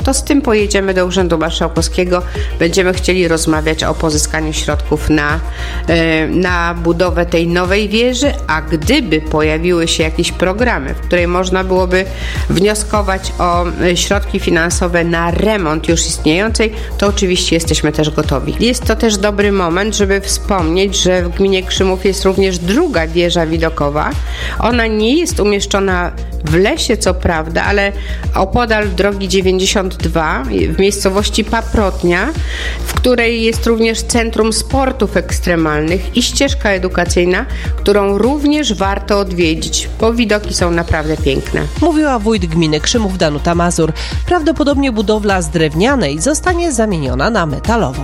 to z tym pojedziemy do Urzędu Marszałkowskiego. Będziemy chcieli rozmawiać o pozyskaniu środków na budowę tej nowej wieży, a gdyby pojawiły się jakieś programy, w której można byłoby wnioskować o środki finansowe na remont już istniejącej, to oczywiście jesteśmy też gotowi. Jest to też dobry moment, żeby wspomnieć, że w gminie Krzymów jest również druga wieża widokowa. Ona nie jest umieszczona w lesie, co prawda, ale opodal drogi 92 w miejscowości Paprotnia, w której jest również Centrum Sportów Ekstremalnych i ścieżka edukacyjna, którą również warto odwiedzić, bo widoki są naprawdę piękne. Mówiła wójt gminy Krzymów Danuta Mazur. Prawdopodobnie budowla z drewnianej zostanie zamieniona na metalową.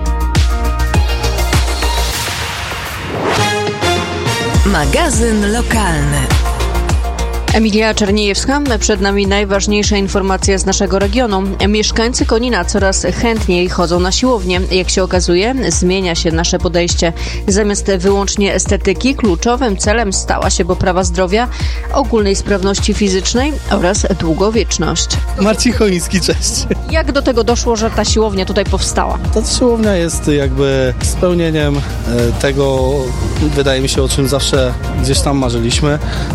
Magazyn lokalny. Emilia Czerniejewska. Przed nami najważniejsze informacje z naszego regionu. Mieszkańcy Konina coraz chętniej chodzą na siłownię. Jak się okazuje, zmienia się nasze podejście. Zamiast wyłącznie estetyki, kluczowym celem stała się poprawa zdrowia, ogólnej sprawności fizycznej oraz długowieczność. Marcin Choiński, cześć. Jak do tego doszło, że ta siłownia tutaj powstała? Ta siłownia jest jakby spełnieniem tego, wydaje mi się, o czym zawsze gdzieś tam marzyliśmy.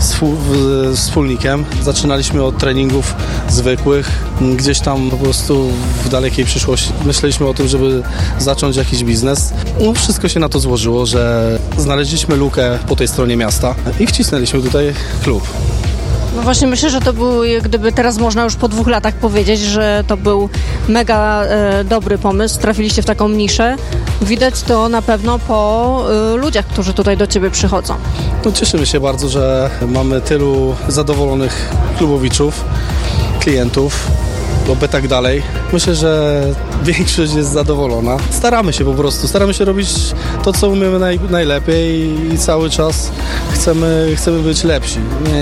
Wspólnikiem. Zaczynaliśmy od treningów zwykłych. Gdzieś tam po prostu w dalekiej przyszłości myśleliśmy o tym, żeby zacząć jakiś biznes. No, wszystko się na to złożyło, że znaleźliśmy lukę po tej stronie miasta i wcisnęliśmy tutaj klub. No właśnie myślę, że to był, gdyby teraz można już po 2 latach powiedzieć, że to był mega dobry pomysł. Trafiliście w taką niszę. Widać to na pewno po ludziach, którzy tutaj do Ciebie przychodzą. No, cieszymy się bardzo, że mamy tylu zadowolonych klubowiczów, klientów. Oby tak dalej. Myślę, że większość jest zadowolona. Staramy się robić to, co umiemy najlepiej i cały czas chcemy być lepsi.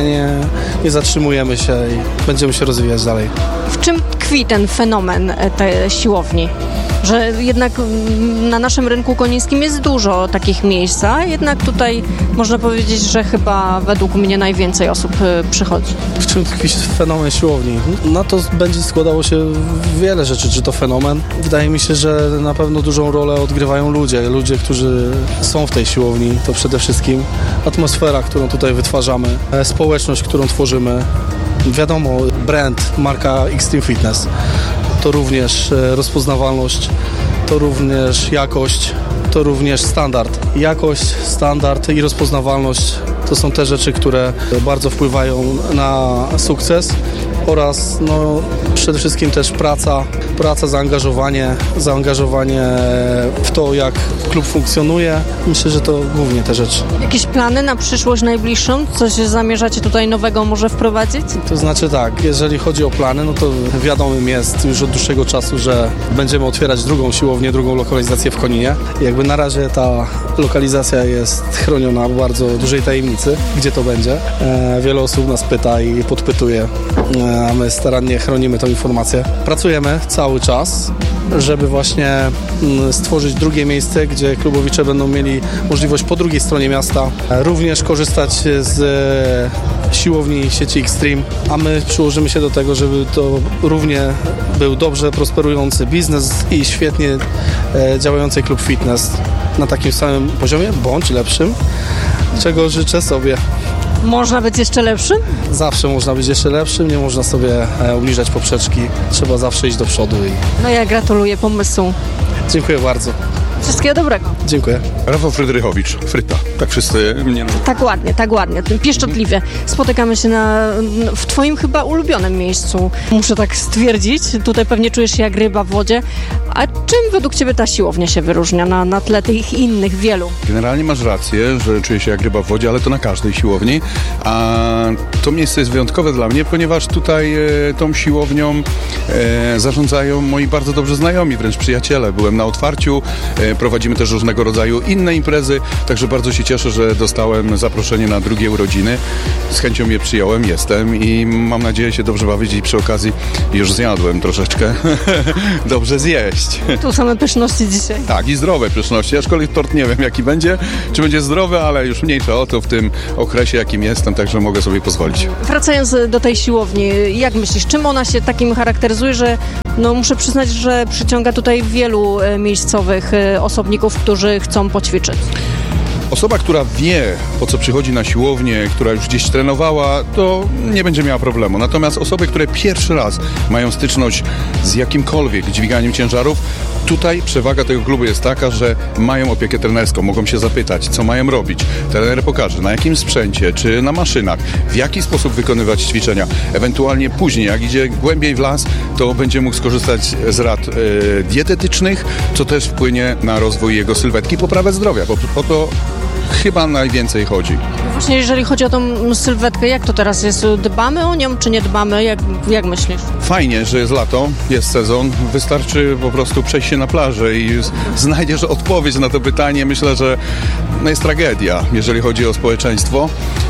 Nie zatrzymujemy się i będziemy się rozwijać dalej. W czym tkwi ten fenomen tej siłowni? Że jednak na naszym rynku konińskim jest dużo takich miejsc, a jednak tutaj można powiedzieć, że chyba według mnie najwięcej osób przychodzi. W czym tkwi fenomen siłowni? Na to będzie składało się wiele rzeczy, czy to fenomen. Wydaje mi się, że na pewno dużą rolę odgrywają ludzie, którzy są w tej siłowni. To przede wszystkim atmosfera, którą tutaj wytwarzamy, społeczność, którą tworzymy. Wiadomo, brand, marka Extreme Fitness. To również rozpoznawalność, to również jakość, to również standard. Jakość, standard i rozpoznawalność to są te rzeczy, które bardzo wpływają na sukces oraz przede wszystkim też praca, zaangażowanie w to, jak klub funkcjonuje. Myślę, że to głównie te rzeczy. Jakieś plany na przyszłość najbliższą? Coś zamierzacie tutaj nowego może wprowadzić? To znaczy tak, jeżeli chodzi o plany, no to wiadomym jest już od dłuższego czasu, że będziemy otwierać drugą siłownię, drugą lokalizację w Koninie. Jakby na razie ta lokalizacja jest chroniona w bardzo dużej tajemnicy, gdzie to będzie. Wiele osób nas pyta i podpytuje, a my starannie chronimy tę informację. Pracujemy cały czas, żeby właśnie stworzyć drugie miejsce, gdzie klubowicze będą mieli możliwość po drugiej stronie miasta również korzystać z siłowni sieci Extreme, a my przyłożymy się do tego, żeby to równie był dobrze prosperujący biznes i świetnie działający klub fitness na takim samym poziomie, bądź lepszym, czego życzę sobie. Można być jeszcze lepszym? Zawsze można być jeszcze lepszym, nie można sobie obniżać poprzeczki, trzeba zawsze iść do przodu. No ja gratuluję pomysłu. Dziękuję bardzo. Wszystkiego dobrego. Dziękuję. Rafał Frydrychowicz, Fryta. Tak wszyscy mnie... Tak ładnie, pieszczotliwie. Spotykamy się w Twoim chyba ulubionym miejscu. Muszę tak stwierdzić. Tutaj pewnie czujesz się jak ryba w wodzie. A czym według Ciebie ta siłownia się wyróżnia na tle tych innych wielu? Generalnie masz rację, że czuję się jak ryba w wodzie, ale to na każdej siłowni. A to miejsce jest wyjątkowe dla mnie, ponieważ tutaj tą siłownią zarządzają moi bardzo dobrze znajomi, wręcz przyjaciele. Byłem na otwarciu, prowadzimy też różnego rodzaju inne imprezy, także bardzo się cieszę, że dostałem zaproszenie na drugie urodziny. Z chęcią je przyjąłem, jestem i mam nadzieję się dobrze bawić i przy okazji już zjadłem troszeczkę. Dobrze zjeść. Tu same pyszności dzisiaj. Tak, i zdrowe pyszności, aczkolwiek tort nie wiem jaki będzie, czy będzie zdrowy, ale już mniejsza o to w tym okresie jakim jestem, także mogę sobie pozwolić. Wracając do tej siłowni, jak myślisz, czym ona się takim charakteryzuje, że No muszę przyznać, że przyciąga tutaj wielu miejscowych osobników, którzy chcą poćwiczyć. Osoba, która wie, po co przychodzi na siłownię, która już gdzieś trenowała, to nie będzie miała problemu. Natomiast osoby, które pierwszy raz mają styczność z jakimkolwiek dźwiganiem ciężarów, tutaj przewaga tego klubu jest taka, że mają opiekę trenerską, mogą się zapytać, co mają robić. Trener pokaże, na jakim sprzęcie, czy na maszynach, w jaki sposób wykonywać ćwiczenia. Ewentualnie później, jak idzie głębiej w las, to będzie mógł skorzystać z rad dietetycznych, co też wpłynie na rozwój jego sylwetki i poprawę zdrowia, bo o to chyba najwięcej chodzi. Właśnie jeżeli chodzi o tą sylwetkę, jak to teraz jest? Dbamy o nią, czy nie dbamy? Jak myślisz? Fajnie, że jest lato, jest sezon. Wystarczy po prostu przejść się na plażę i znajdziesz odpowiedź na to pytanie. Myślę, że jest tragedia, jeżeli chodzi o społeczeństwo.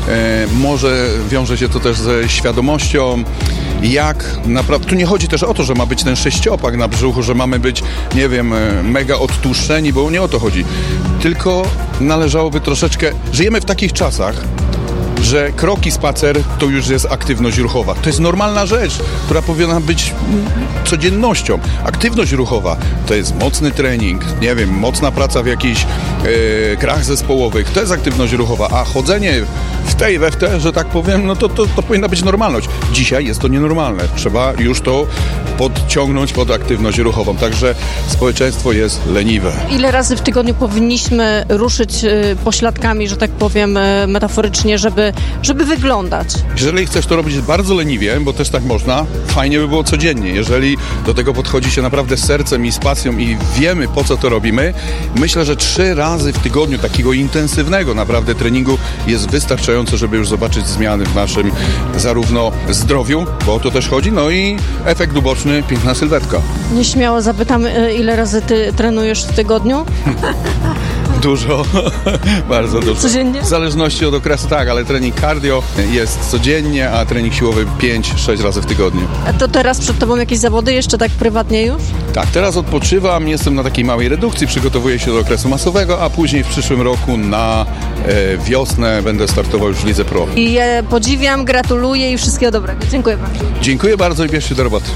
Może wiąże się to też ze świadomością, jak naprawdę... Tu nie chodzi też o to, że ma być ten sześciopak na brzuchu, że mamy być, nie wiem, mega odtłuszczeni, bo nie o to chodzi. Tylko należałoby troszeczkę... Żyjemy w takich czasach, że krok i spacer to już jest aktywność ruchowa. To jest normalna rzecz, która powinna być codziennością. Aktywność ruchowa to jest mocny trening, nie wiem, mocna praca w jakichś grach zespołowych, to jest aktywność ruchowa, a chodzenie w tej, we w te, że tak powiem, no to powinna być normalność. Dzisiaj jest to nienormalne. Trzeba już to podciągnąć pod aktywność ruchową. Także społeczeństwo jest leniwe. Ile razy w tygodniu powinniśmy ruszyć pośladkami, że tak powiem metaforycznie, żeby wyglądać? Jeżeli chcesz to robić bardzo leniwie, bo też tak można, fajnie by było codziennie. Jeżeli do tego podchodzi się naprawdę z sercem i z pasją i wiemy, po co to robimy, myślę, że 3 razy w tygodniu takiego intensywnego naprawdę treningu jest wystarczająco, żeby już zobaczyć zmiany w naszym zarówno zdrowiu, bo o to też chodzi, no i efekt uboczny, piękna sylwetka. Nieśmiało zapytam, ile razy ty trenujesz w tygodniu? Dużo, bardzo dużo. Codziennie? W zależności od okresu, tak, ale trening cardio jest codziennie, a trening siłowy 5-6 razy w tygodniu. A to teraz przed tobą jakieś zawody jeszcze tak prywatnie już? Tak, teraz odpoczywam, jestem na takiej małej redukcji, przygotowuję się do okresu masowego, a później w przyszłym roku na wiosnę będę startował już w Lidze Pro. I ja podziwiam, gratuluję i wszystkiego dobrego. Dziękuję bardzo. Dziękuję bardzo i bierz się do roboty.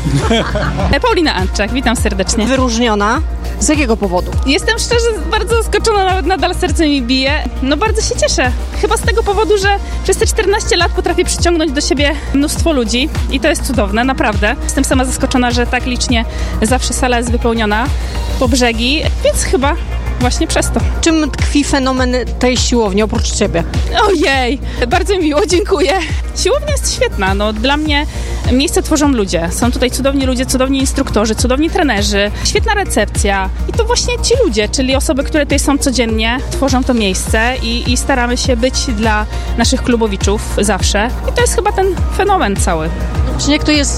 Paulina Antczak, witam serdecznie. Wyróżniona. Z jakiego powodu? Jestem szczerze bardzo zaskoczona, nawet nadal serce mi bije. No bardzo się cieszę. Chyba z tego powodu, że przez te 14 lat potrafię przyciągnąć do siebie mnóstwo ludzi i to jest cudowne, naprawdę. Jestem sama zaskoczona, że tak licznie zawsze sala jest wypełniona po brzegi, więc chyba właśnie przez to. Czym tkwi fenomen tej siłowni oprócz ciebie? Ojej, bardzo mi miło, dziękuję. Siłownia jest świetna, no dla mnie miejsce tworzą ludzie. Są tutaj cudowni ludzie, cudowni instruktorzy, cudowni trenerzy, świetna recepcja i to właśnie ci ludzie, czyli osoby, które tutaj są codziennie, tworzą to miejsce i staramy się być dla naszych klubowiczów zawsze. I to jest chyba ten fenomen cały. Czyli jak to jest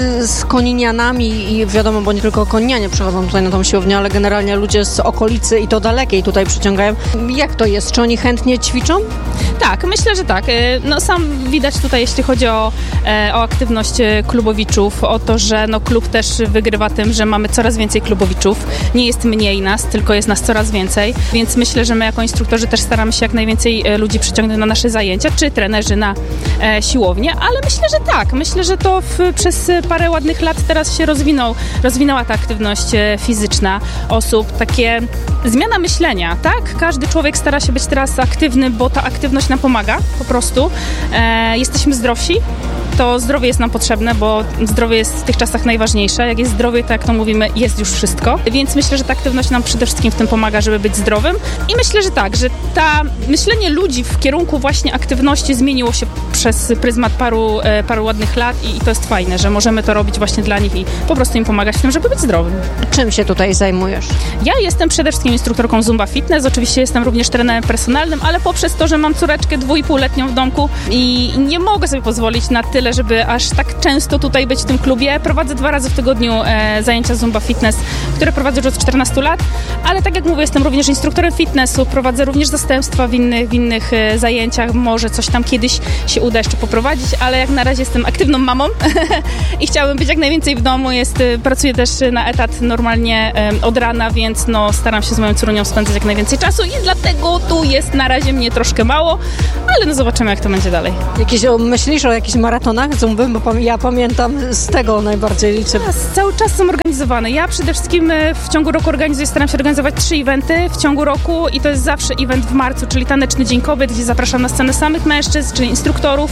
z koninianami i wiadomo, bo nie tylko koninianie przychodzą tutaj na tą siłownię, ale generalnie ludzie z okolicy i to dalekiej tutaj przyciągają. Jak to jest? Czy oni chętnie ćwiczą? Tak, myślę, że tak. No sam widać tutaj, jeśli chodzi o aktywność klubowiczów, o to, że no klub też wygrywa tym, że mamy coraz więcej klubowiczów. Nie jest mniej nas, tylko jest nas coraz więcej, więc myślę, że my jako instruktorzy też staramy się jak najwięcej ludzi przyciągnąć na nasze zajęcia, czy trenerzy na siłownię, ale myślę, że tak. Myślę, że to przez parę ładnych lat teraz się rozwinęła ta aktywność fizyczna osób, takie zmiana myślenia, tak? Każdy człowiek stara się być teraz aktywny, bo ta aktywność nam pomaga po prostu. Jesteśmy zdrowsi. To zdrowie jest nam potrzebne, bo zdrowie jest w tych czasach najważniejsze. Jak jest zdrowie, to jak to mówimy, jest już wszystko. Więc myślę, że ta aktywność nam przede wszystkim w tym pomaga, żeby być zdrowym. I myślę, że tak, że myślenie ludzi w kierunku właśnie aktywności zmieniło się przez pryzmat paru ładnych lat i to jest fajne, że możemy to robić właśnie dla nich i po prostu im pomagać w tym, żeby być zdrowym. Czym się tutaj zajmujesz? Ja jestem przede wszystkim instruktorką Zumba Fitness. Oczywiście jestem również trenerem personalnym, ale poprzez to, że mam córeczkę 2,5-letnią w domku i nie mogę sobie pozwolić na tyle, żeby aż tak często tutaj być w tym klubie. Prowadzę 2 razy w tygodniu zajęcia Zumba Fitness, które prowadzę już od 14 lat, ale tak jak mówię, jestem również instruktorem fitnessu, prowadzę również zastępstwa w innych zajęciach, może coś tam kiedyś się uda jeszcze poprowadzić, ale jak na razie jestem aktywną mamą i chciałabym być jak najwięcej w domu. Pracuję też na etat normalnie od rana, więc no, staram się z moją córunią spędzać jak najwięcej czasu i dlatego tu jest na razie mnie troszkę mało, ale no zobaczymy, jak to będzie dalej. Myślisz o jakichś maratonach stadionach Zumby? Bo ja pamiętam, z tego najbardziej liczę. Cały czas są organizowane. Ja przede wszystkim w ciągu roku staram się organizować 3 eventy w ciągu roku i to jest zawsze event w marcu, czyli Taneczny Dzień Kobiet, gdzie zapraszam na scenę samych mężczyzn, czyli instruktorów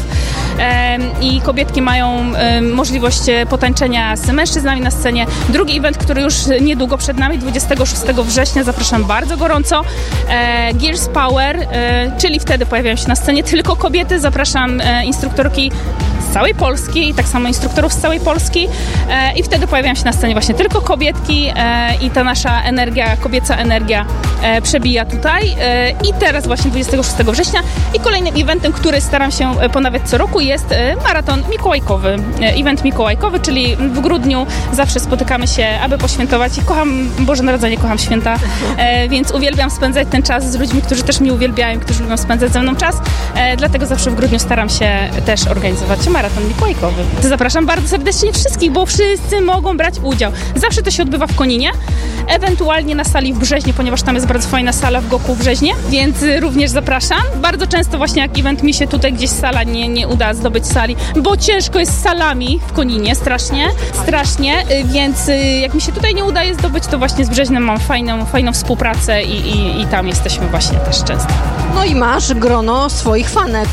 i kobietki mają możliwość potańczenia z mężczyznami na scenie. Drugi event, który już niedługo przed nami, 26 września, zapraszam bardzo gorąco. Gears Power, czyli wtedy pojawiają się na scenie tylko kobiety. Zapraszam instruktorki z całej Polski i tak samo instruktorów z całej Polski i wtedy pojawiają się na scenie właśnie tylko kobietki i ta nasza energia, kobieca energia przebija tutaj i teraz właśnie 26 września i kolejnym eventem, który staram się ponawiać co roku jest maraton mikołajkowy. Event mikołajkowy, czyli w grudniu zawsze spotykamy się, aby poświętować i kocham Boże Narodzenie, kocham święta, więc uwielbiam spędzać ten czas z ludźmi, którzy też mnie uwielbiają, którzy lubią spędzać ze mną czas, dlatego zawsze w grudniu staram się też organizować maraton mikołajkowy. Zapraszam bardzo serdecznie wszystkich, bo wszyscy mogą brać udział. Zawsze to się odbywa w Koninie, ewentualnie na sali w Brzeźnie, ponieważ tam jest bardzo fajna sala w Goku w Brzeźnie, więc również zapraszam. Bardzo często właśnie jak event mi się tutaj gdzieś sala nie uda zdobyć sali, bo ciężko jest z salami w Koninie, strasznie, więc jak mi się tutaj nie udaje zdobyć, to właśnie z Brzeźnem mam fajną współpracę i tam jesteśmy właśnie też często. No i masz grono swoich fanek,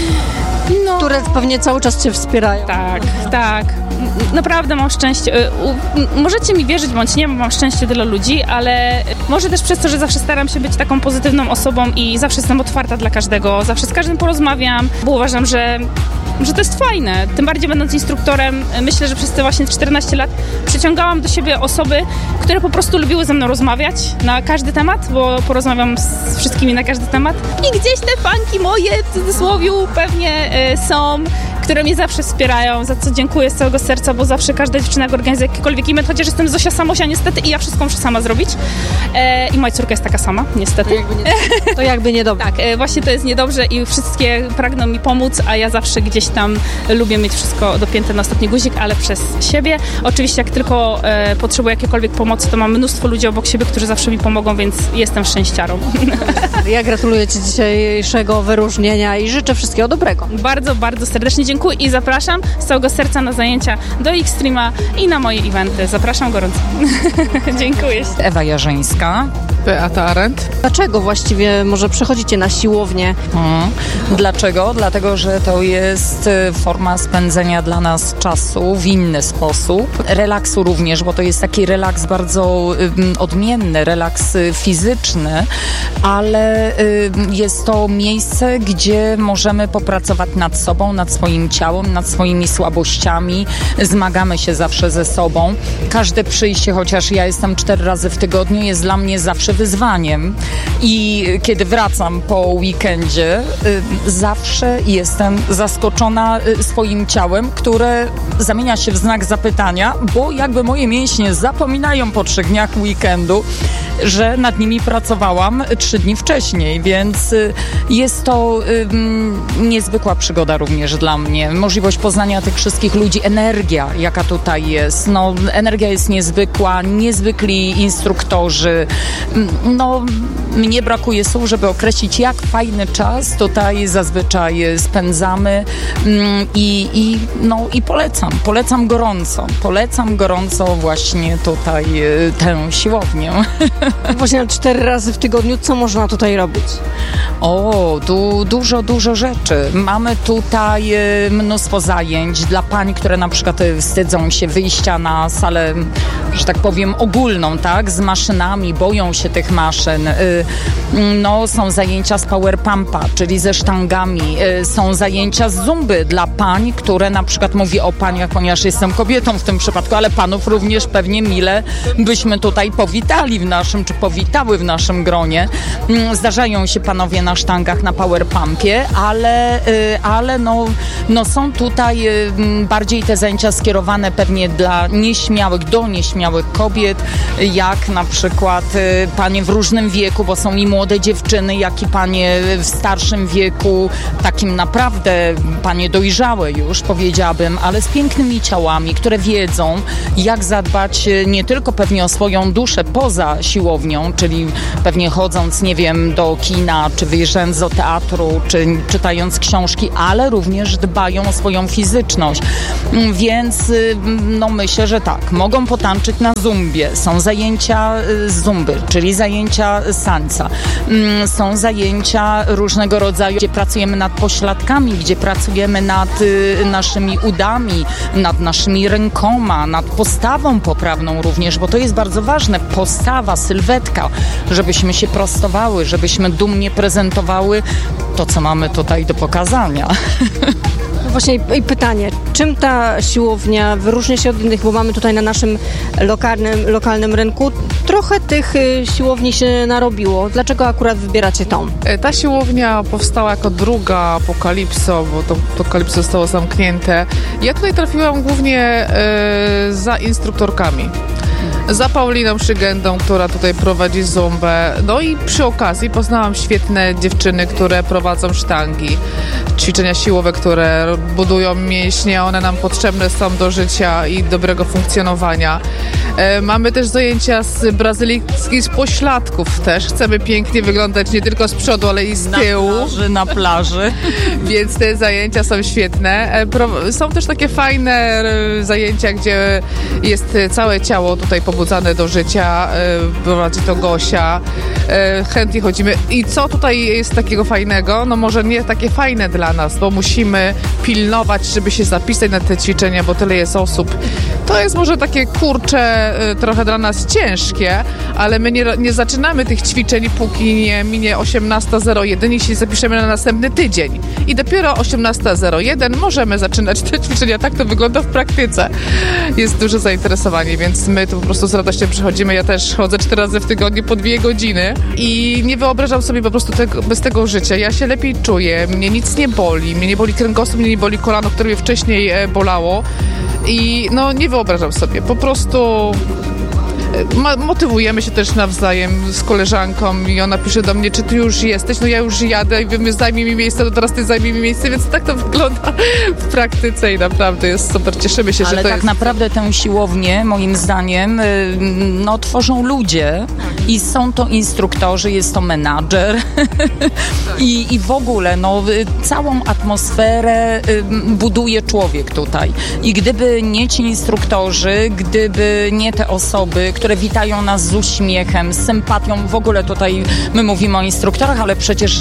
które pewnie cały czas cię wspierają. Tak. Naprawdę mam szczęście. Możecie mi wierzyć bądź nie, mam szczęście tyle ludzi, ale może też przez to, że zawsze staram się być taką pozytywną osobą i zawsze jestem otwarta dla każdego, zawsze z każdym porozmawiam, bo uważam, że to jest fajne. Tym bardziej będąc instruktorem, myślę, że przez te właśnie 14 lat przyciągałam do siebie osoby, które po prostu lubiły ze mną rozmawiać na każdy temat, bo porozmawiam z wszystkimi na każdy temat. I gdzieś te fanki moje, w cudzysłowie, pewnie są, które mnie zawsze wspierają, za co dziękuję z całego serca, bo zawsze każda dziewczyna jak organizuje jakikolwiek event, chociaż jestem Zosia Samosia niestety i ja wszystko muszę sama zrobić. I moja córka jest taka sama, niestety. To jakby niedobrze. Tak, właśnie to jest niedobrze i wszystkie pragną mi pomóc, a ja zawsze gdzieś tam lubię mieć wszystko dopięte na ostatni guzik, ale przez siebie. Oczywiście jak tylko potrzebuję jakiejkolwiek pomocy, to mam mnóstwo ludzi obok siebie, którzy zawsze mi pomogą, więc jestem szczęściarą. Ja gratuluję Ci dzisiejszego wyróżnienia i życzę wszystkiego dobrego. Bardzo, bardzo serdecznie dziękuję i zapraszam z całego serca na zajęcia do Xtrema i na moje eventy. Zapraszam gorąco. Dziękuję. Ewa Jarzyńska. Beata Arendt. Dlaczego właściwie może przechodzicie na siłownię? Dlaczego? Dlatego, że to jest forma spędzenia dla nas czasu w inny sposób. Relaksu również, bo to jest taki relaks bardzo odmienny, relaks fizyczny, ale jest to miejsce, gdzie możemy popracować nad sobą, nad swoim ciałem, nad swoimi słabościami. Zmagamy się zawsze ze sobą. Każde przyjście, chociaż ja jestem 4 razy w tygodniu, jest dla mnie zawsze wyzwaniem. I kiedy wracam po weekendzie, zawsze jestem zaskoczona swoim ciałem, które zamienia się w znak zapytania, bo jakby moje mięśnie zapominają po 3 dniach weekendu, że nad nimi pracowałam 3 dni wcześniej, więc jest to niezwykła przygoda również dla mnie. Możliwość poznania tych wszystkich ludzi, energia, jaka tutaj jest. No, energia jest niezwykła, niezwykli instruktorzy. No, mnie brakuje słów, żeby określić, jak fajny czas tutaj zazwyczaj spędzamy i polecam gorąco właśnie tutaj tę siłownię. Właśnie 4 razy w tygodniu, co można tutaj robić? O, tu dużo rzeczy. Mamy tutaj mnóstwo zajęć dla pań, które na przykład wstydzą się wyjścia na salę, że tak powiem, ogólną, tak, z maszynami, boją się tych maszyn. No, są zajęcia z power pumpa, czyli ze sztangami. Są zajęcia z zumby dla pań, które na przykład, mówię o paniach, ponieważ jestem kobietą w tym przypadku, ale panów również pewnie mile byśmy tutaj powitały w naszym gronie. Zdarzają się panowie na sztangach, na power pumpie, ale są tutaj bardziej te zajęcia skierowane pewnie do nieśmiałych kobiet, jak na przykład panie w różnym wieku, bo są i młode dziewczyny, jak i panie w starszym wieku, takim naprawdę panie dojrzałe już, powiedziałabym, ale z pięknymi ciałami, które wiedzą, jak zadbać nie tylko pewnie o swoją duszę poza siłownią, siłownią, czyli pewnie chodząc, nie wiem, do kina, czy wyjeżdżając do teatru, czy czytając książki, ale również dbają o swoją fizyczność. Więc no myślę, że tak, mogą potańczyć na zumbie. Są zajęcia zumby, czyli zajęcia salsa. Są zajęcia różnego rodzaju, gdzie pracujemy nad pośladkami, gdzie pracujemy nad naszymi udami, nad naszymi rękoma, nad postawą poprawną również, bo to jest bardzo ważne. Postawa, sylwetka, żebyśmy się prostowały, żebyśmy dumnie prezentowały to, co mamy tutaj do pokazania. Właśnie i pytanie, czym ta siłownia wyróżnia się od innych, bo mamy tutaj na naszym lokalnym rynku trochę tych siłowni się narobiło. Dlaczego akurat wybieracie tą? Ta siłownia powstała jako druga po Kalipso, bo to Kalipso zostało zamknięte. Ja tutaj trafiłam głównie za instruktorkami. Za Pauliną Szygędą, która tutaj prowadzi zumbę. No i przy okazji poznałam świetne dziewczyny, które prowadzą sztangi, ćwiczenia siłowe, które budują mięśnie. One nam potrzebne są do życia i dobrego funkcjonowania. Mamy też zajęcia z brazylijskich pośladków też. Chcemy pięknie wyglądać nie tylko z przodu, ale i z tyłu. Na plaży. Więc te zajęcia są świetne. Są też takie fajne zajęcia, gdzie jest całe ciało tutaj pobudzane do życia. Prowadzi to Gosia. Chętnie chodzimy. I co tutaj jest takiego fajnego? No może nie takie fajne dla nas, bo musimy pilnować, żeby się zapisać na te ćwiczenia, bo tyle jest osób. To jest może takie kurcze, trochę dla nas ciężkie, ale my nie zaczynamy tych ćwiczeń, póki nie minie 18:01 i się zapiszemy na następny tydzień. I dopiero 18:01 możemy zaczynać te ćwiczenia. Tak to wygląda w praktyce. Jest duże zainteresowanie, więc my tu po prostu z radością przychodzimy. Ja też chodzę 4 razy w tygodniu po 2 godziny i nie wyobrażam sobie po prostu bez tego życia. Ja się lepiej czuję, mnie nic nie boli, mnie nie boli kręgosłup, mnie nie boli kolano, które mnie wcześniej bolało. I no nie wyobrażam sobie, po prostu motywujemy się też nawzajem z koleżanką i ona pisze do mnie, czy ty już jesteś? No ja już jadę i wy zajmij mi miejsce, to teraz ty zajmij mi miejsce, więc tak to wygląda w praktyce i naprawdę jest super, cieszymy się, że to jest. Ale tak naprawdę tę siłownię, moim zdaniem, no tworzą ludzie i są to instruktorzy, jest to menadżer i w ogóle no całą atmosferę buduje człowiek tutaj i gdyby nie ci instruktorzy, gdyby nie te osoby, które witają nas z uśmiechem, z sympatią. W ogóle tutaj my mówimy o instruktorach, ale przecież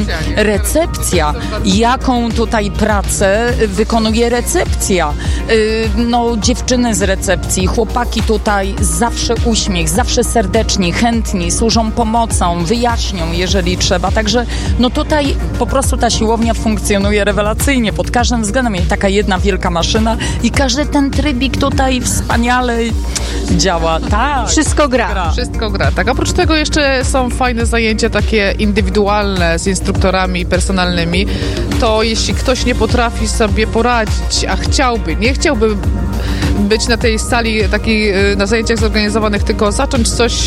recepcja. Jaką tutaj pracę wykonuje recepcja? No, dziewczyny z recepcji, chłopaki tutaj zawsze uśmiech, zawsze serdeczni, chętni, służą pomocą, wyjaśnią, jeżeli trzeba. Także no tutaj po prostu ta siłownia funkcjonuje rewelacyjnie pod każdym względem. Jest taka jedna wielka maszyna i każdy ten trybik tutaj wspaniale działa. Tak. Wszystko gra. Wszystko gra. Tak, oprócz tego jeszcze są fajne zajęcia takie indywidualne z instruktorami personalnymi. To jeśli ktoś nie potrafi sobie poradzić, a nie chciałby być na tej sali takiej, na zajęciach zorganizowanych, tylko zacząć coś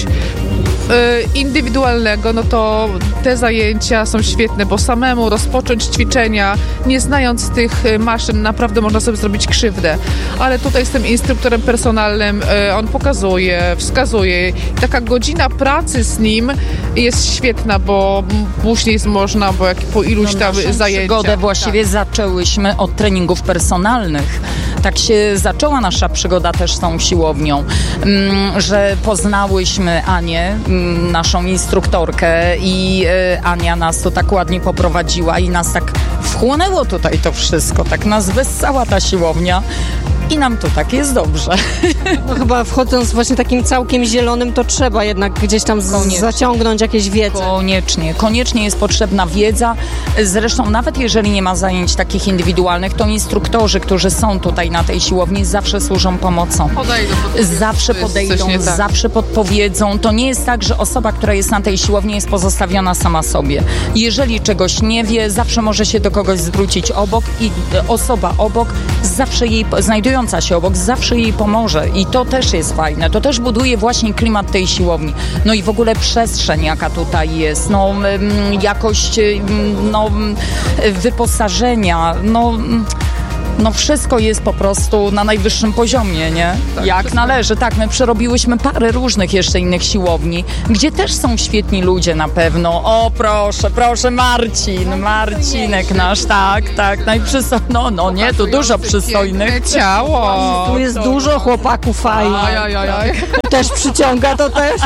indywidualnego, no to te zajęcia są świetne, bo samemu rozpocząć ćwiczenia, nie znając tych maszyn, naprawdę można sobie zrobić krzywdę. Ale tutaj z tym instruktorem personalnym on pokazuje, wskazuje. Taka godzina pracy z nim jest świetna, bo później można, bo po iluś tam zajęciach. Przygodę właściwie zaczęłyśmy od treningów personalnych. Tak się zaczęła nasza przygoda też z tą siłownią, że poznałyśmy Anię, naszą instruktorkę i Ania nas to tak ładnie poprowadziła i nas tak wchłonęło tutaj to wszystko, tak nas wessała ta siłownia. I nam tu tak jest dobrze. No chyba wchodząc właśnie takim całkiem zielonym, to trzeba jednak gdzieś tam zaciągnąć jakieś wiedzę. Koniecznie jest potrzebna wiedza. Zresztą nawet jeżeli nie ma zajęć takich indywidualnych, to instruktorzy, którzy są tutaj na tej siłowni, zawsze służą pomocą. Zawsze podejdą, zawsze podpowiedzą. To nie jest tak, że osoba, która jest na tej siłowni, jest pozostawiona sama sobie. Jeżeli czegoś nie wie, zawsze może się do kogoś zwrócić obok i osoba obok zawsze jej znajdująca się obok, zawsze jej pomoże i to też jest fajne, to też buduje właśnie klimat tej siłowni. No i w ogóle przestrzeń, jaka tutaj jest, no jakość wyposażenia, no No wszystko jest po prostu na najwyższym poziomie, nie? Tak, Jak wszystko. należy. Tak, my przerobiłyśmy parę różnych jeszcze innych siłowni, gdzie też są świetni ludzie na pewno. O, proszę, Marcinek nasz, tak, no nie, tu dużo przystojnych. Ciało. Tu jest dużo chłopaków fajnych. Oj. Też przyciąga to też.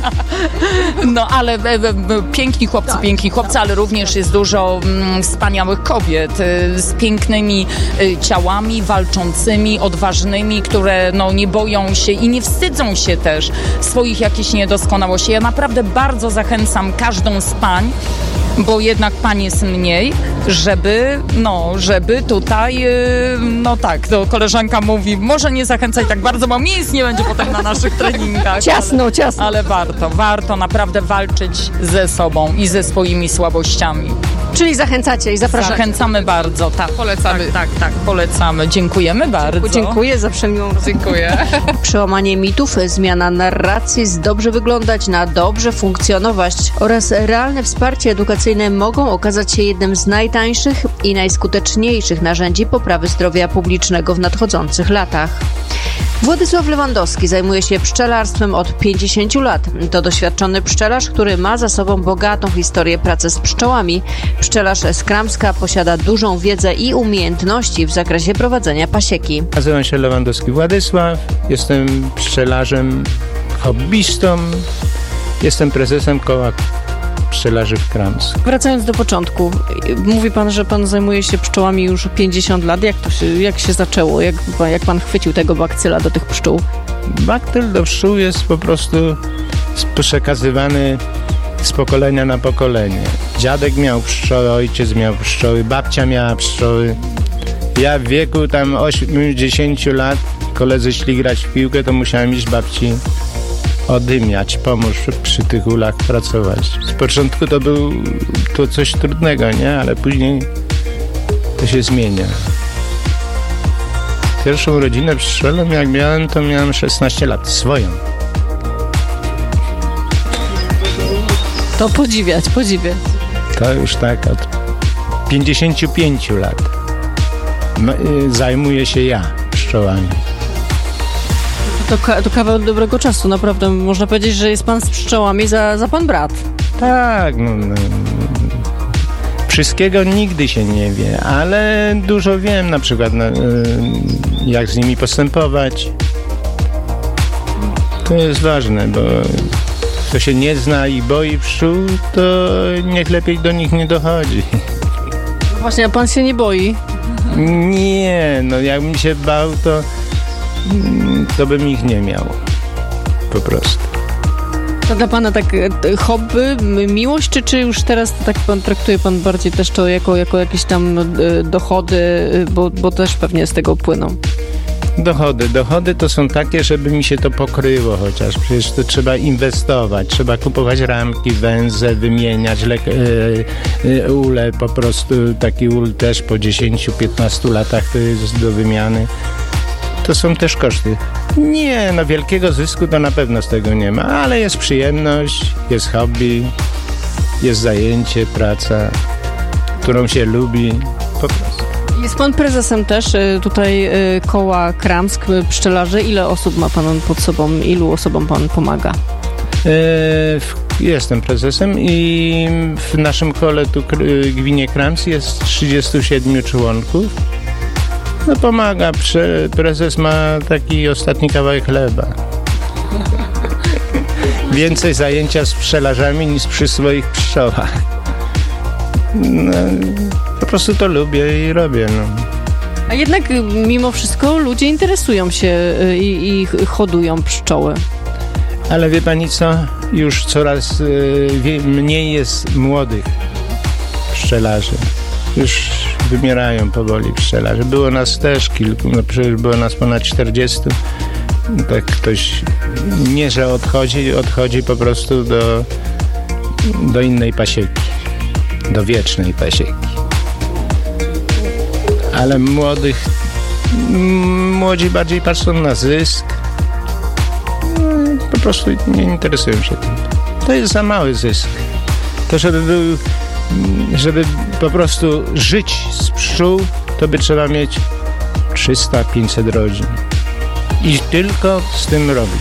No, ale piękni chłopcy, ale również jest dużo wspaniałych kobiet z pięknymi ciałami, walczącymi, odważnymi, które nie boją się i nie wstydzą się też swoich jakichś niedoskonałości. Ja naprawdę bardzo zachęcam każdą z pań, bo jednak pań jest mniej, żeby tutaj, to koleżanka mówi, może nie zachęcać tak bardzo, bo miejsc nie będzie potem na naszych treningach. Ciasno. Ale warto naprawdę walczyć ze sobą i ze swoimi słabościami. Czyli zachęcacie i zapraszacie. Zachęcamy bardzo, tak. Polecamy. Tak, polecamy. Dziękujemy bardzo. Dziękuję za przemiłą rozmowę. Dziękuję. Przełamanie mitów, zmiana narracji z dobrze wyglądać na dobrze funkcjonować oraz realne wsparcie edukacyjne mogą okazać się jednym z najtańszych i najskuteczniejszych narzędzi poprawy zdrowia publicznego w nadchodzących latach. Władysław Lewandowski zajmuje się pszczelarstwem od 50 lat. To doświadczony pszczelarz, który ma za sobą bogatą historię pracy z pszczołami. Pszczelarz z Kramska posiada dużą wiedzę i umiejętności w zakresie prowadzenia pasieki. Nazywam się Lewandowski Władysław, jestem pszczelarzem hobbystą, jestem prezesem koła pszczelarzy w Kramsku. Wracając do początku, mówi pan, że pan zajmuje się pszczołami już 50 lat. Jak się zaczęło? Jak pan chwycił tego bakcyla do tych pszczół? Baktyl do pszczół jest po prostu przekazywany z pokolenia na pokolenie. Dziadek miał pszczoły, ojciec miał pszczoły, babcia miała pszczoły. Ja w wieku tam 8-10 lat, koledzy szli grać w piłkę, to musiałem iść babci odymiać, pomóż przy tych ulach pracować. Z początku to coś trudnego, nie? Ale później to się zmienia. Pierwszą rodzinę pszczelą jak miałem, to miałem 16 lat, swoją. To podziwiać. To już tak od 55 lat zajmuję się ja pszczołami. To kawał dobrego czasu, naprawdę. Można powiedzieć, że jest pan z pszczołami za pan brat. Tak, wszystkiego nigdy się nie wie, ale dużo wiem, na przykład jak z nimi postępować. To jest ważne, bo kto się nie zna i boi pszczół, to niech lepiej do nich nie dochodzi. Właśnie, a pan się nie boi? Nie, jakbym się bał, to bym ich nie miał. Po prostu. To dla pana tak hobby, miłość, czy już teraz to tak traktuje pan bardziej też to jako jakieś tam dochody, bo też pewnie z tego płyną? Dochody to są takie, żeby mi się to pokryło chociaż. Przecież to trzeba inwestować, trzeba kupować ramki, węże, wymieniać ule, po prostu taki ul też po 10-15 latach to jest do wymiany. To są też koszty. Nie, wielkiego zysku to na pewno z tego nie ma, ale jest przyjemność, jest hobby, jest zajęcie, praca, którą się lubi, po prostu. Jest pan prezesem też tutaj koła Kramsk pszczelarzy. Ile osób ma pan pod sobą? Ilu osobom pan pomaga? Jestem prezesem i w naszym kole tu gminie Kramsk jest 37 członków. Pomaga. Prezes ma taki ostatni kawałek chleba. Więcej zajęcia z pszczelarzami niż przy swoich pszczołach. Po prostu to lubię i robię. A jednak mimo wszystko ludzie interesują się i hodują pszczoły. Ale wie pani co? Już coraz mniej jest młodych pszczelarzy. Już wymierają powoli pszczelarze. Było nas też kilku, przecież było nas ponad 40. Tak ktoś nie, że odchodzi po prostu do innej pasieki, do wiecznej pasieki. Ale młodzi bardziej patrzą na zysk. Po prostu nie interesują się tym. To jest za mały zysk. To żeby po prostu żyć z pszczół, to by trzeba mieć 300-500 rodzin. I tylko z tym robić.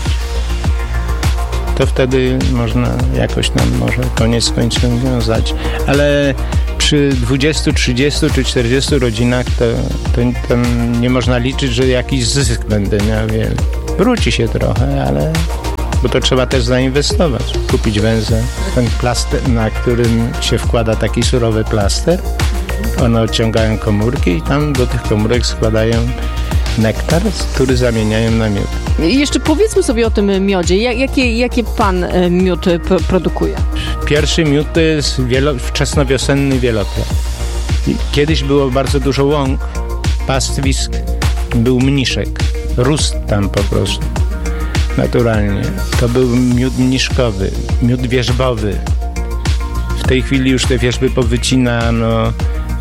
To wtedy można jakoś tam może koniec końcem wiązać. Ale przy 20, 30 czy 40 rodzinach to nie można liczyć, że jakiś zysk będę miał. Wróci się trochę, ale bo to trzeba też zainwestować. Kupić węzeł, ten plaster, na którym się wkłada taki surowy plaster. One odciągają komórki i tam do tych komórek składają nektar, który zamieniają na miód. I jeszcze powiedzmy sobie o tym miodzie. Jaki pan miód produkuje? Pierwszy miód to jest wczesnowiosenny wielokwiat. Kiedyś było bardzo dużo łąk, pastwisk, był mniszek. Rósł tam po prostu naturalnie. To był miód mniszkowy, miód wierzbowy. W tej chwili już te wierzby powycinano,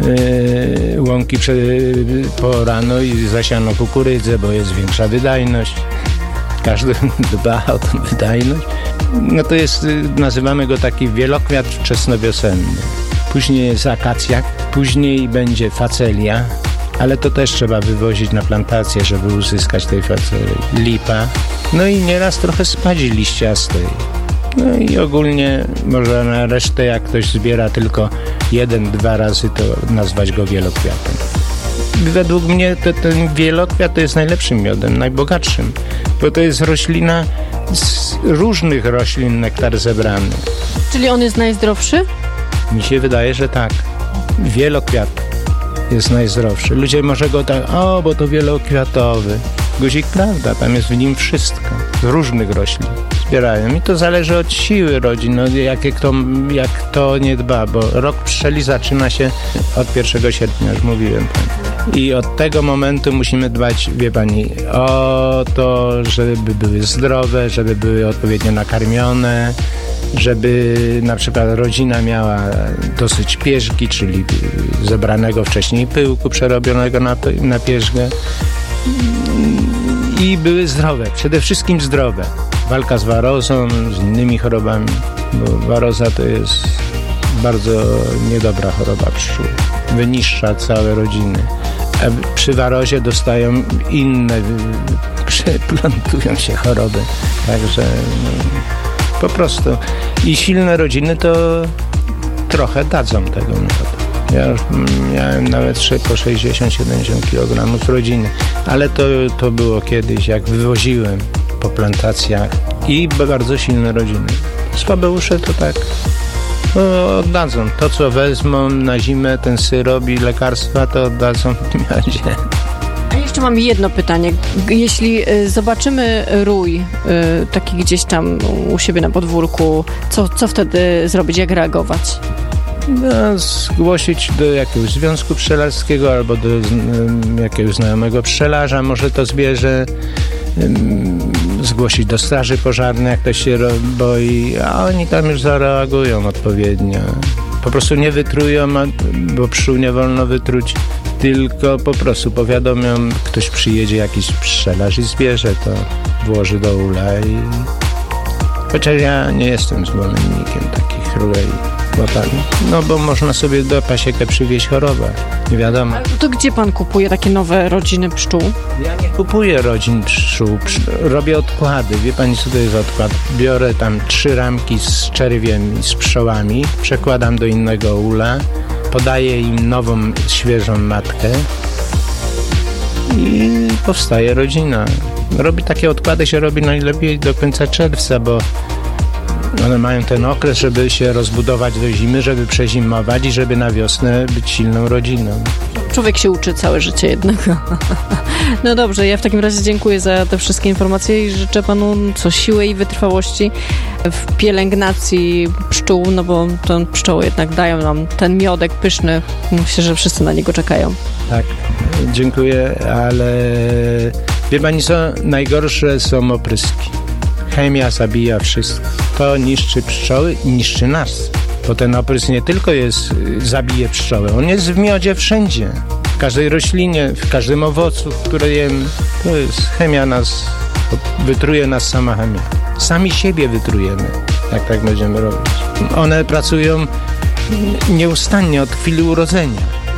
łąki porano i zasiano kukurydzę, bo jest większa wydajność. Każdy dba o tą wydajność. No to jest, nazywamy go taki wielokwiat wczesnowiosenny. Później jest akacja, później będzie facelia, ale to też trzeba wywozić na plantację, żeby uzyskać tej facelii. Lipa, no i nieraz trochę spadzi liściastej. No i ogólnie można na resztę, jak ktoś zbiera tylko 1-2 razy, to nazwać go wielokwiatem. Według mnie ten wielokwiat to jest najlepszym miodem, najbogatszym, bo to jest roślina z różnych roślin nektar zebrany. Czyli on jest najzdrowszy? Mi się wydaje, że tak. Wielokwiat jest najzdrowszy. Ludzie może go tak, bo to wielokwiatowy. Guzik, prawda, tam jest w nim wszystko. Z różnych roślin zbierają. I to zależy od siły rodzin, no, jak to nie dba, bo rok pszczeli zaczyna się od 1 sierpnia, już mówiłem pani. I od tego momentu musimy dbać, wie pani, o to, żeby były zdrowe, żeby były odpowiednio nakarmione, żeby na przykład rodzina miała dosyć pierzgi, czyli zebranego wcześniej pyłku przerobionego na pierzgę i były zdrowe, przede wszystkim zdrowe. Walka z warozą, z innymi chorobami, bo waroza to jest bardzo niedobra choroba pszczół. Wyniszcza całe rodziny. A przy warozie dostają inne, przeplantują się choroby. Także po prostu. I silne rodziny to trochę dadzą tego miodu. Ja już miałem nawet po 60-70 kg z rodziny, ale to było kiedyś, jak wywoziłem po plantacjach i bardzo silne rodziny. Słabeusze to tak oddadzą. To, co wezmą na zimę, ten syrop i lekarstwa, to oddadzą w miodzie. A jeszcze mam jedno pytanie. Jeśli zobaczymy rój taki gdzieś tam u siebie na podwórku, co wtedy zrobić, jak reagować? No, zgłosić do jakiegoś związku pszczelarskiego albo do jakiegoś znajomego pszczelarza, może to zbierze, zgłosić do straży pożarnej, jak ktoś się boi, a oni tam już zareagują odpowiednio. Po prostu nie wytrują, bo pszczół nie wolno wytruć, tylko po prostu powiadomią, ktoś przyjedzie, jakiś pszczelarz i zbierze to, włoży do ula i... Chociaż ja nie jestem zwolennikiem takich rulei. No bo można sobie do pasiekę przywieźć chorobę, nie wiadomo. A to gdzie pan kupuje takie nowe rodziny pszczół? Ja nie kupuję rodzin pszczół, robię odkłady. Wie pani, co to jest odkład? Biorę tam 3 ramki z czerwiem i z pszczołami, przekładam do innego ula, podaję im nową, świeżą matkę i powstaje rodzina. Takie odkłady się robi najlepiej do końca czerwca, bo one mają ten okres, żeby się rozbudować do zimy, żeby przezimować i żeby na wiosnę być silną rodziną. Człowiek się uczy całe życie jednego. No dobrze, ja w takim razie dziękuję za te wszystkie informacje i życzę panu siły i wytrwałości w pielęgnacji pszczół, no bo to pszczoły jednak dają nam ten miodek pyszny. Myślę, że wszyscy na niego czekają. Tak, dziękuję, ale wie pani co? Najgorsze są opryski. Chemia zabija wszystko. To niszczy pszczoły i niszczy nas. Bo ten oprysk nie tylko zabije pszczoły, on jest w miodzie wszędzie. W każdej roślinie, w każdym owocu, które jemy. To jest chemia nas, wytruje nas sama chemia. Sami siebie wytrujemy, jak tak będziemy robić. One pracują nieustannie od chwili urodzenia.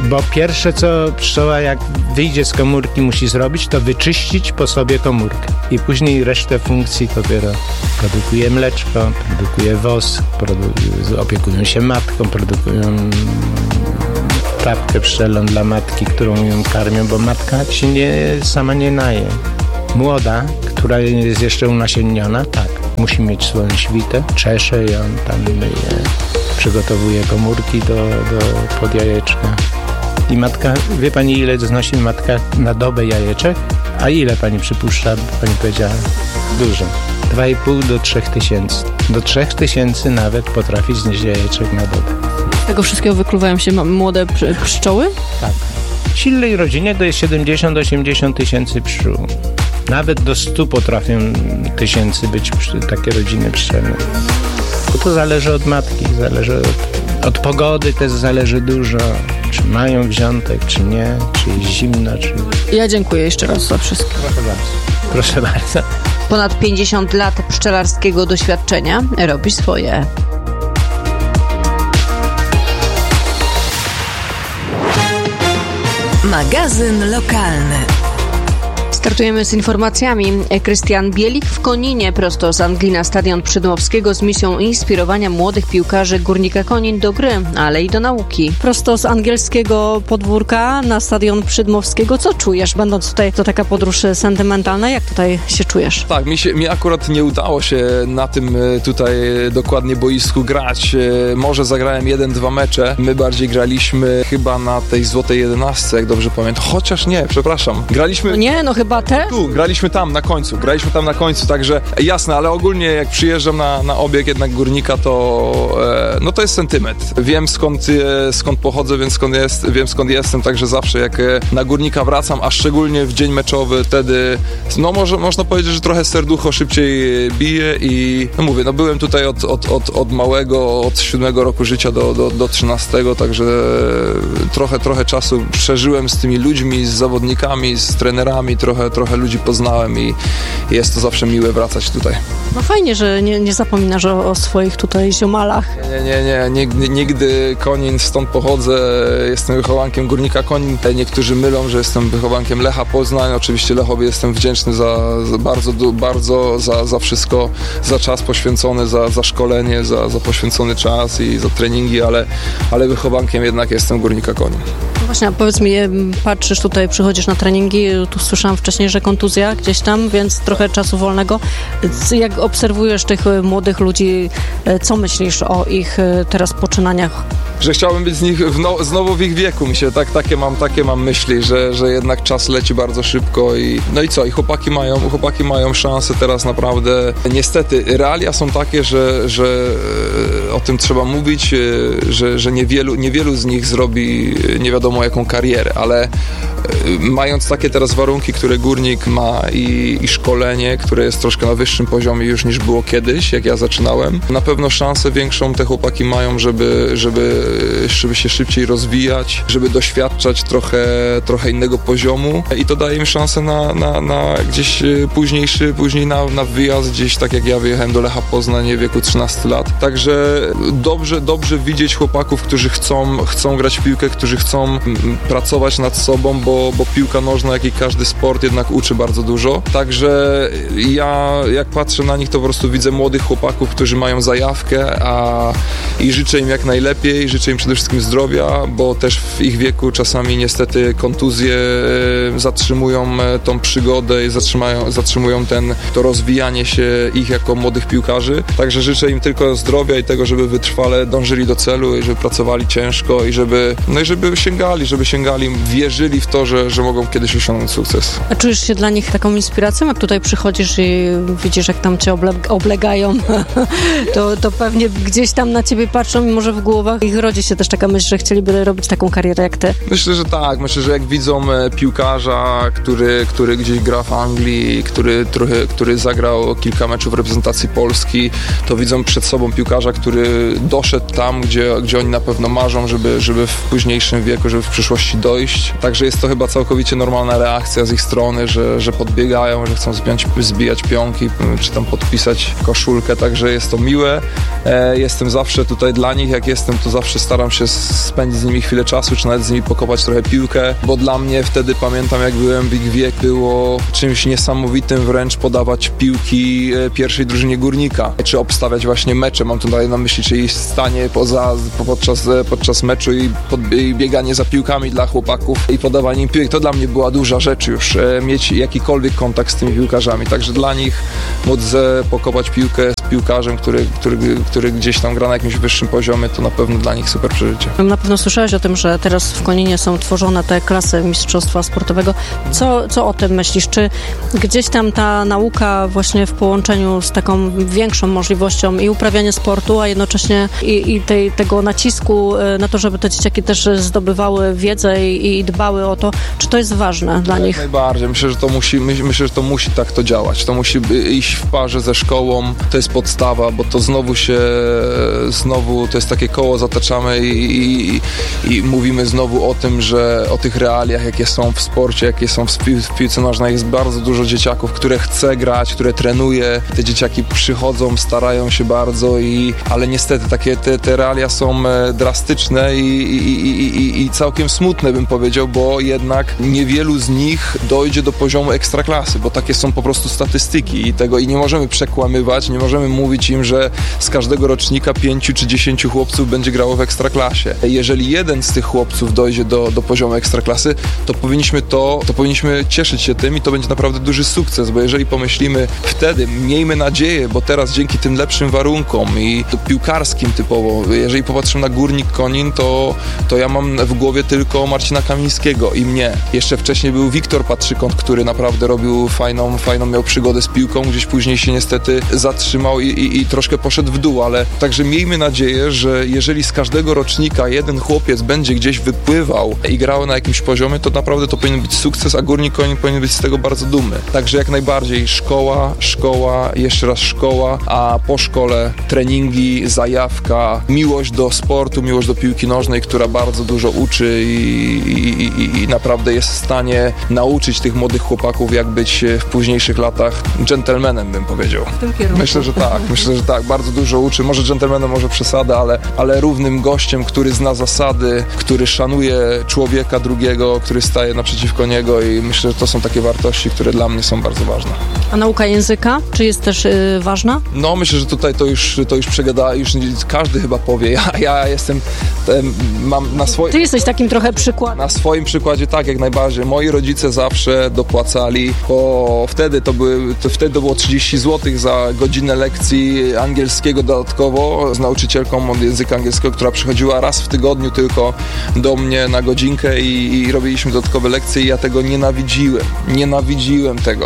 Bo pierwsze, co pszczoła jak wyjdzie z komórki musi zrobić, to wyczyścić po sobie komórkę. I później resztę funkcji dopiero produkuje mleczko, produkuje wosk, opiekują się matką, produkują trawkę pszczelą dla matki, którą ją karmią, bo matka się sama nie naje. Młoda, która jest jeszcze unasienniona, tak, musi mieć swoją świtę, czesze ją, tam przygotowuje komórki pod jajeczka. I matka, wie pani ile znosi matka na dobę jajeczek? A ile pani przypuszcza? Pani powiedziała, dużo. 2,5 do 3 tysięcy. Do 3 tysięcy nawet potrafi znieść jajeczek na dobę. Z tego wszystkiego wykluwają się młode pszczoły? Tak. W silnej rodzinie to jest 70-80 tysięcy pszczół. Nawet do 100 potrafią tysięcy być takie rodziny pszczelne. Bo to zależy od matki, zależy od pogody też zależy dużo. Czy mają wziątek, czy nie, czy jest zimno, czy... Ja dziękuję jeszcze raz za wszystko. Proszę bardzo. Proszę bardzo. Ponad 50 lat pszczelarskiego doświadczenia robi swoje. Magazyn lokalny. Startujemy z informacjami. Krystian Bielik w Koninie, prosto z Anglii na Stadion Przydmowskiego z misją inspirowania młodych piłkarzy Górnika Konin do gry, ale i do nauki. Prosto z angielskiego podwórka na Stadion Przydmowskiego. Co czujesz, będąc tutaj? To taka podróż sentymentalna. Jak tutaj się czujesz? Tak, mi akurat nie udało się na tym tutaj dokładnie boisku grać. Może zagrałem 1-2 mecze. My bardziej graliśmy chyba na tej złotej 11, jak dobrze pamiętam. Chociaż nie, przepraszam. Graliśmy... No chyba te? Tu, graliśmy tam na końcu, także jasne, ale ogólnie jak przyjeżdżam na obieg jednak Górnika, to no to jest sentyment. Wiem skąd pochodzę, wiem skąd jestem, także zawsze jak na Górnika wracam, a szczególnie w dzień meczowy, wtedy no można powiedzieć, że trochę serducho szybciej bije i no mówię, no byłem tutaj od małego, od 7 roku życia do 13, także trochę czasu przeżyłem z tymi ludźmi, z zawodnikami, z trenerami, trochę ludzi poznałem i jest to zawsze miłe wracać tutaj. No fajnie, że nie zapominasz o swoich tutaj ziomalach. Nie, nigdy Konin, stąd pochodzę, jestem wychowankiem Górnika Konin. Niektórzy mylą, że jestem wychowankiem Lecha Poznań. Oczywiście Lechowi jestem wdzięczny za bardzo za wszystko, za czas poświęcony, za szkolenie, za poświęcony czas i za treningi, ale wychowankiem jednak jestem Górnika Konin. No właśnie, a powiedz mi, patrzysz tutaj, przychodzisz na treningi, tu słyszałam wcześniej, że kontuzja gdzieś tam, więc trochę czasu wolnego. Jak obserwujesz tych młodych ludzi, co myślisz o ich teraz poczynaniach? Że chciałbym być z nich znowu w ich wieku, takie mam myśli, że jednak czas leci bardzo szybko i no i co, i chłopaki mają szansę teraz naprawdę. Niestety realia są takie, że o tym trzeba mówić, że niewielu z nich zrobi nie wiadomo jaką karierę, ale mając takie teraz warunki, które Górnik ma i szkolenie, które jest troszkę na wyższym poziomie już niż było kiedyś, jak ja zaczynałem, na pewno szansę większą te chłopaki mają, żeby się szybciej rozwijać, żeby doświadczać trochę innego poziomu i to daje im szansę na gdzieś później na wyjazd, gdzieś tak jak ja wyjechałem do Lecha Poznań w wieku 13 lat. Także dobrze widzieć chłopaków, którzy chcą grać w piłkę, którzy chcą pracować nad sobą, bo piłka nożna, jak i każdy sport jednak uczy bardzo dużo. Także ja jak patrzę na nich, to po prostu widzę młodych chłopaków, którzy mają zajawkę i życzę im jak najlepiej, życzę im przede wszystkim zdrowia, bo też w ich wieku czasami niestety kontuzje zatrzymują tą przygodę i zatrzymują to rozwijanie się ich jako młodych piłkarzy. Także życzę im tylko zdrowia i tego, żeby wytrwale dążyli do celu i żeby pracowali ciężko i żeby sięgali, wierzyli w to, że mogą kiedyś osiągnąć sukces. A czujesz się dla nich taką inspiracją, jak tutaj przychodzisz i widzisz, jak tam cię oblegają, to pewnie gdzieś tam na ciebie patrzą i może w głowach ich rodzi się też taka myśl, że chcieliby robić taką karierę jak ty. Myślę, że tak. Myślę, że jak widzą piłkarza, który gdzieś gra w Anglii, który zagrał kilka meczów reprezentacji Polski, to widzą przed sobą piłkarza, który doszedł tam, gdzie oni na pewno marzą, żeby w późniejszym wieku, żeby w przyszłości dojść. Także jest to chyba całkowicie normalna reakcja z ich strony, że podbiegają, że chcą zbijać pionki, czy tam podpisać koszulkę, także jest to miłe. Jestem zawsze tutaj dla nich, jak jestem, to zawsze staram się spędzić z nimi chwilę czasu, czy nawet z nimi pokopać trochę piłkę, bo dla mnie wtedy, pamiętam jak byłem w ich wieku, było czymś niesamowitym wręcz podawać piłki pierwszej drużynie Górnika, czy obstawiać właśnie mecze, mam tutaj na myśli, czyli stanie podczas meczu i bieganie za piłkami dla chłopaków i podawanie im piłek. To dla mnie była duża rzecz już, mieć jakikolwiek kontakt z tymi piłkarzami, także dla nich móc pokopać piłkę z piłkarzem, który gdzieś tam gra na jakimś wyższym poziomie, to na pewno dla nich super przeżycie. Na pewno słyszałeś o tym, że teraz w Koninie są tworzone te klasy mistrzostwa sportowego. Co o tym myślisz? Czy gdzieś tam ta nauka właśnie w połączeniu z taką większą możliwością i uprawiania sportu, a jednocześnie i tego nacisku na to, żeby te dzieciaki też zdobywały wiedzę i dbały o to, czy to jest ważne dla nich? Najbardziej. Myślę, że to musi tak to działać. To musi iść w parze ze szkołą. To jest podstawa, bo to znowu to jest takie koło zataczamy i mówimy znowu o tym, że o tych realiach, jakie są w sporcie, jakie są w piłce nożnej. Jest bardzo dużo dzieciaków, które chce grać, które trenuje. Te dzieciaki przychodzą, starają się bardzo, ale niestety takie te realia są drastyczne i całkiem smutne, bym powiedział, bo jednak niewielu z nich dojdzie do poziomu ekstraklasy, bo takie są po prostu statystyki i nie możemy przekłamywać, nie możemy mówić im, że z każdego rocznika 5 czy 10 chłopców będzie grało w ekstraklasie. Jeżeli jeden z tych chłopców dojdzie do poziomu ekstraklasy, to powinniśmy cieszyć się tym i to będzie naprawdę duży sukces, bo jeżeli pomyślimy wtedy, miejmy nadzieję, bo teraz dzięki tym lepszym warunkom i piłkarskim typowo, jeżeli popatrzymy na Górnik Konin, to ja mam w głowie tylko Marcina Kamińskiego i mnie. Jeszcze wcześniej był Wiktor Patrzykąt, który naprawdę robił fajną miał przygodę z piłką, gdzieś później się niestety zatrzymał i troszkę poszedł w dół, ale także miejmy nadzieję, że jeżeli z każdego rocznika jeden chłopiec będzie gdzieś wypływał i grał na jakimś poziomie, to naprawdę to powinien być sukces, a Górnik Konin powinien być z tego bardzo dumny. Także jak najbardziej szkoła, jeszcze raz szkoła, a po szkole treningi, zajawka, miłość do sportu, miłość do piłki nożnej, która bardzo dużo uczy i naprawdę jest w stanie nauczyć tych młodych chłopaków, jak być w późniejszych latach dżentelmenem, bym powiedział. Myślę, że tak. Bardzo dużo uczy. Może dżentelmenem, może przesada, ale równym gościem, który zna zasady, który szanuje człowieka drugiego, który staje naprzeciwko niego i myślę, że to są takie wartości, które dla mnie są bardzo ważne. A nauka języka? Czy jest też ważna? No, myślę, że tutaj to już przegada, już każdy chyba powie. Ja jestem, mam na swoim... Ty jesteś takim trochę przykładem. Na swoim przykładzie tak, jak najbardziej. Moi rodzice zawsze dopłacali, bo wtedy to było 30 zł za godzinę lekcji angielskiego dodatkowo z nauczycielką od języka angielskiego, która przychodziła raz w tygodniu tylko do mnie na godzinkę i robiliśmy dodatkowe lekcje i ja tego nienawidziłem tego.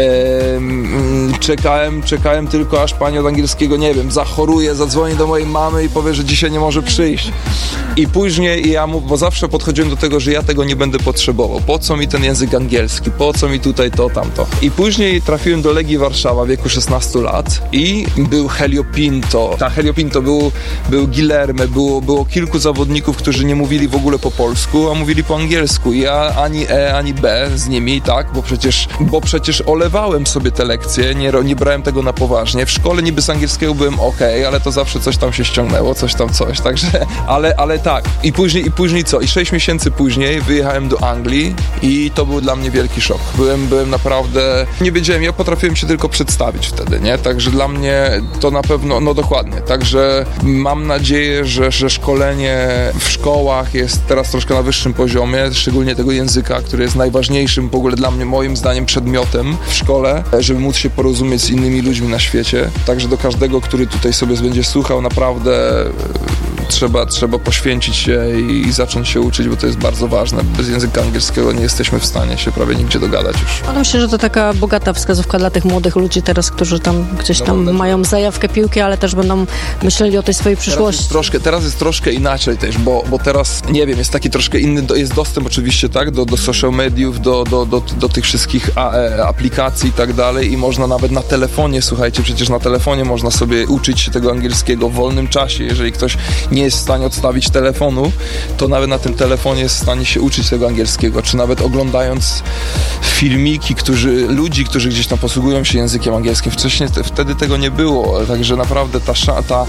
Czekałem tylko, aż pani od angielskiego, nie wiem, zachoruje, zadzwoni do mojej mamy i powie, że dzisiaj nie może przyjść. I później bo zawsze podchodziłem do tego, że ja tego nie będę potrzebował. Po co mi ten język angielski? Po co mi tutaj to, tamto? I później trafiłem do Legii Warszawa w wieku 16 lat i był Helio Pinto. Helio Pinto był Guilherme, było kilku zawodników, którzy nie mówili w ogóle po polsku, a mówili po angielsku. Ja ani ani B z nimi, tak? Bo przecież olewałem sobie te lekcje, nie brałem tego na poważnie. W szkole niby z angielskiego byłem okej, ale to zawsze coś tam się ściągnęło, coś, także, ale tak. I później co? I 6 miesięcy później wyjechałem do Anglii i to był dla mnie wielki szok. Byłem naprawdę, nie wiedziałem, ja potrafiłem się tylko przedstawić wtedy, nie? Także dla mnie to na pewno, no dokładnie. Także mam nadzieję, że szkolenie w szkołach jest teraz troszkę na wyższym poziomie, szczególnie tego języka, który jest najważniejszym w ogóle dla mnie, moim zdaniem, przedmiotem w szkole, żeby móc się porozumieć z innymi ludźmi na świecie. Także do każdego, który tutaj sobie będzie słuchał, naprawdę trzeba poświęcić się i zacząć się uczyć, bo to jest bardzo ważne. Bez języka angielskiego nie jesteśmy w stanie się prawie nigdzie dogadać już. No myślę, że to taka bogata wskazówka dla tych młodych ludzi teraz, którzy tam gdzieś tam mają zajawkę piłki, ale też będą myśleli o tej swojej przyszłości. Teraz jest troszkę inaczej też, bo teraz, nie wiem, jest taki troszkę inny, jest dostęp oczywiście, tak, do social mediów, do tych wszystkich aplikacji i tak dalej i można nawet na telefonie, słuchajcie, przecież na telefonie można sobie uczyć się tego angielskiego w wolnym czasie. Jeżeli ktoś nie jest w stanie odstawić telefonu, to nawet na tym telefonie jest w stanie się uczyć tego angielskiego, czy nawet oglądając filmiki, ludzi, którzy gdzieś tam posługują się językiem angielskim. Wcześniej wtedy tego nie było, także naprawdę ta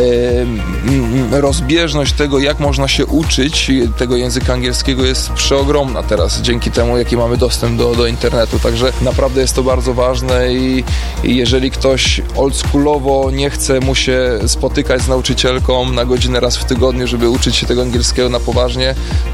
rozbieżność tego, jak można się uczyć tego języka angielskiego jest przeogromna teraz, dzięki temu, jaki mamy dostęp do internetu, także naprawdę jest to bardzo ważne i jeżeli ktoś oldschoolowo nie chce mu się spotykać z nauczycielką na godzinę raz w tygodniu, żeby uczyć się tego angielskiego na poważnie,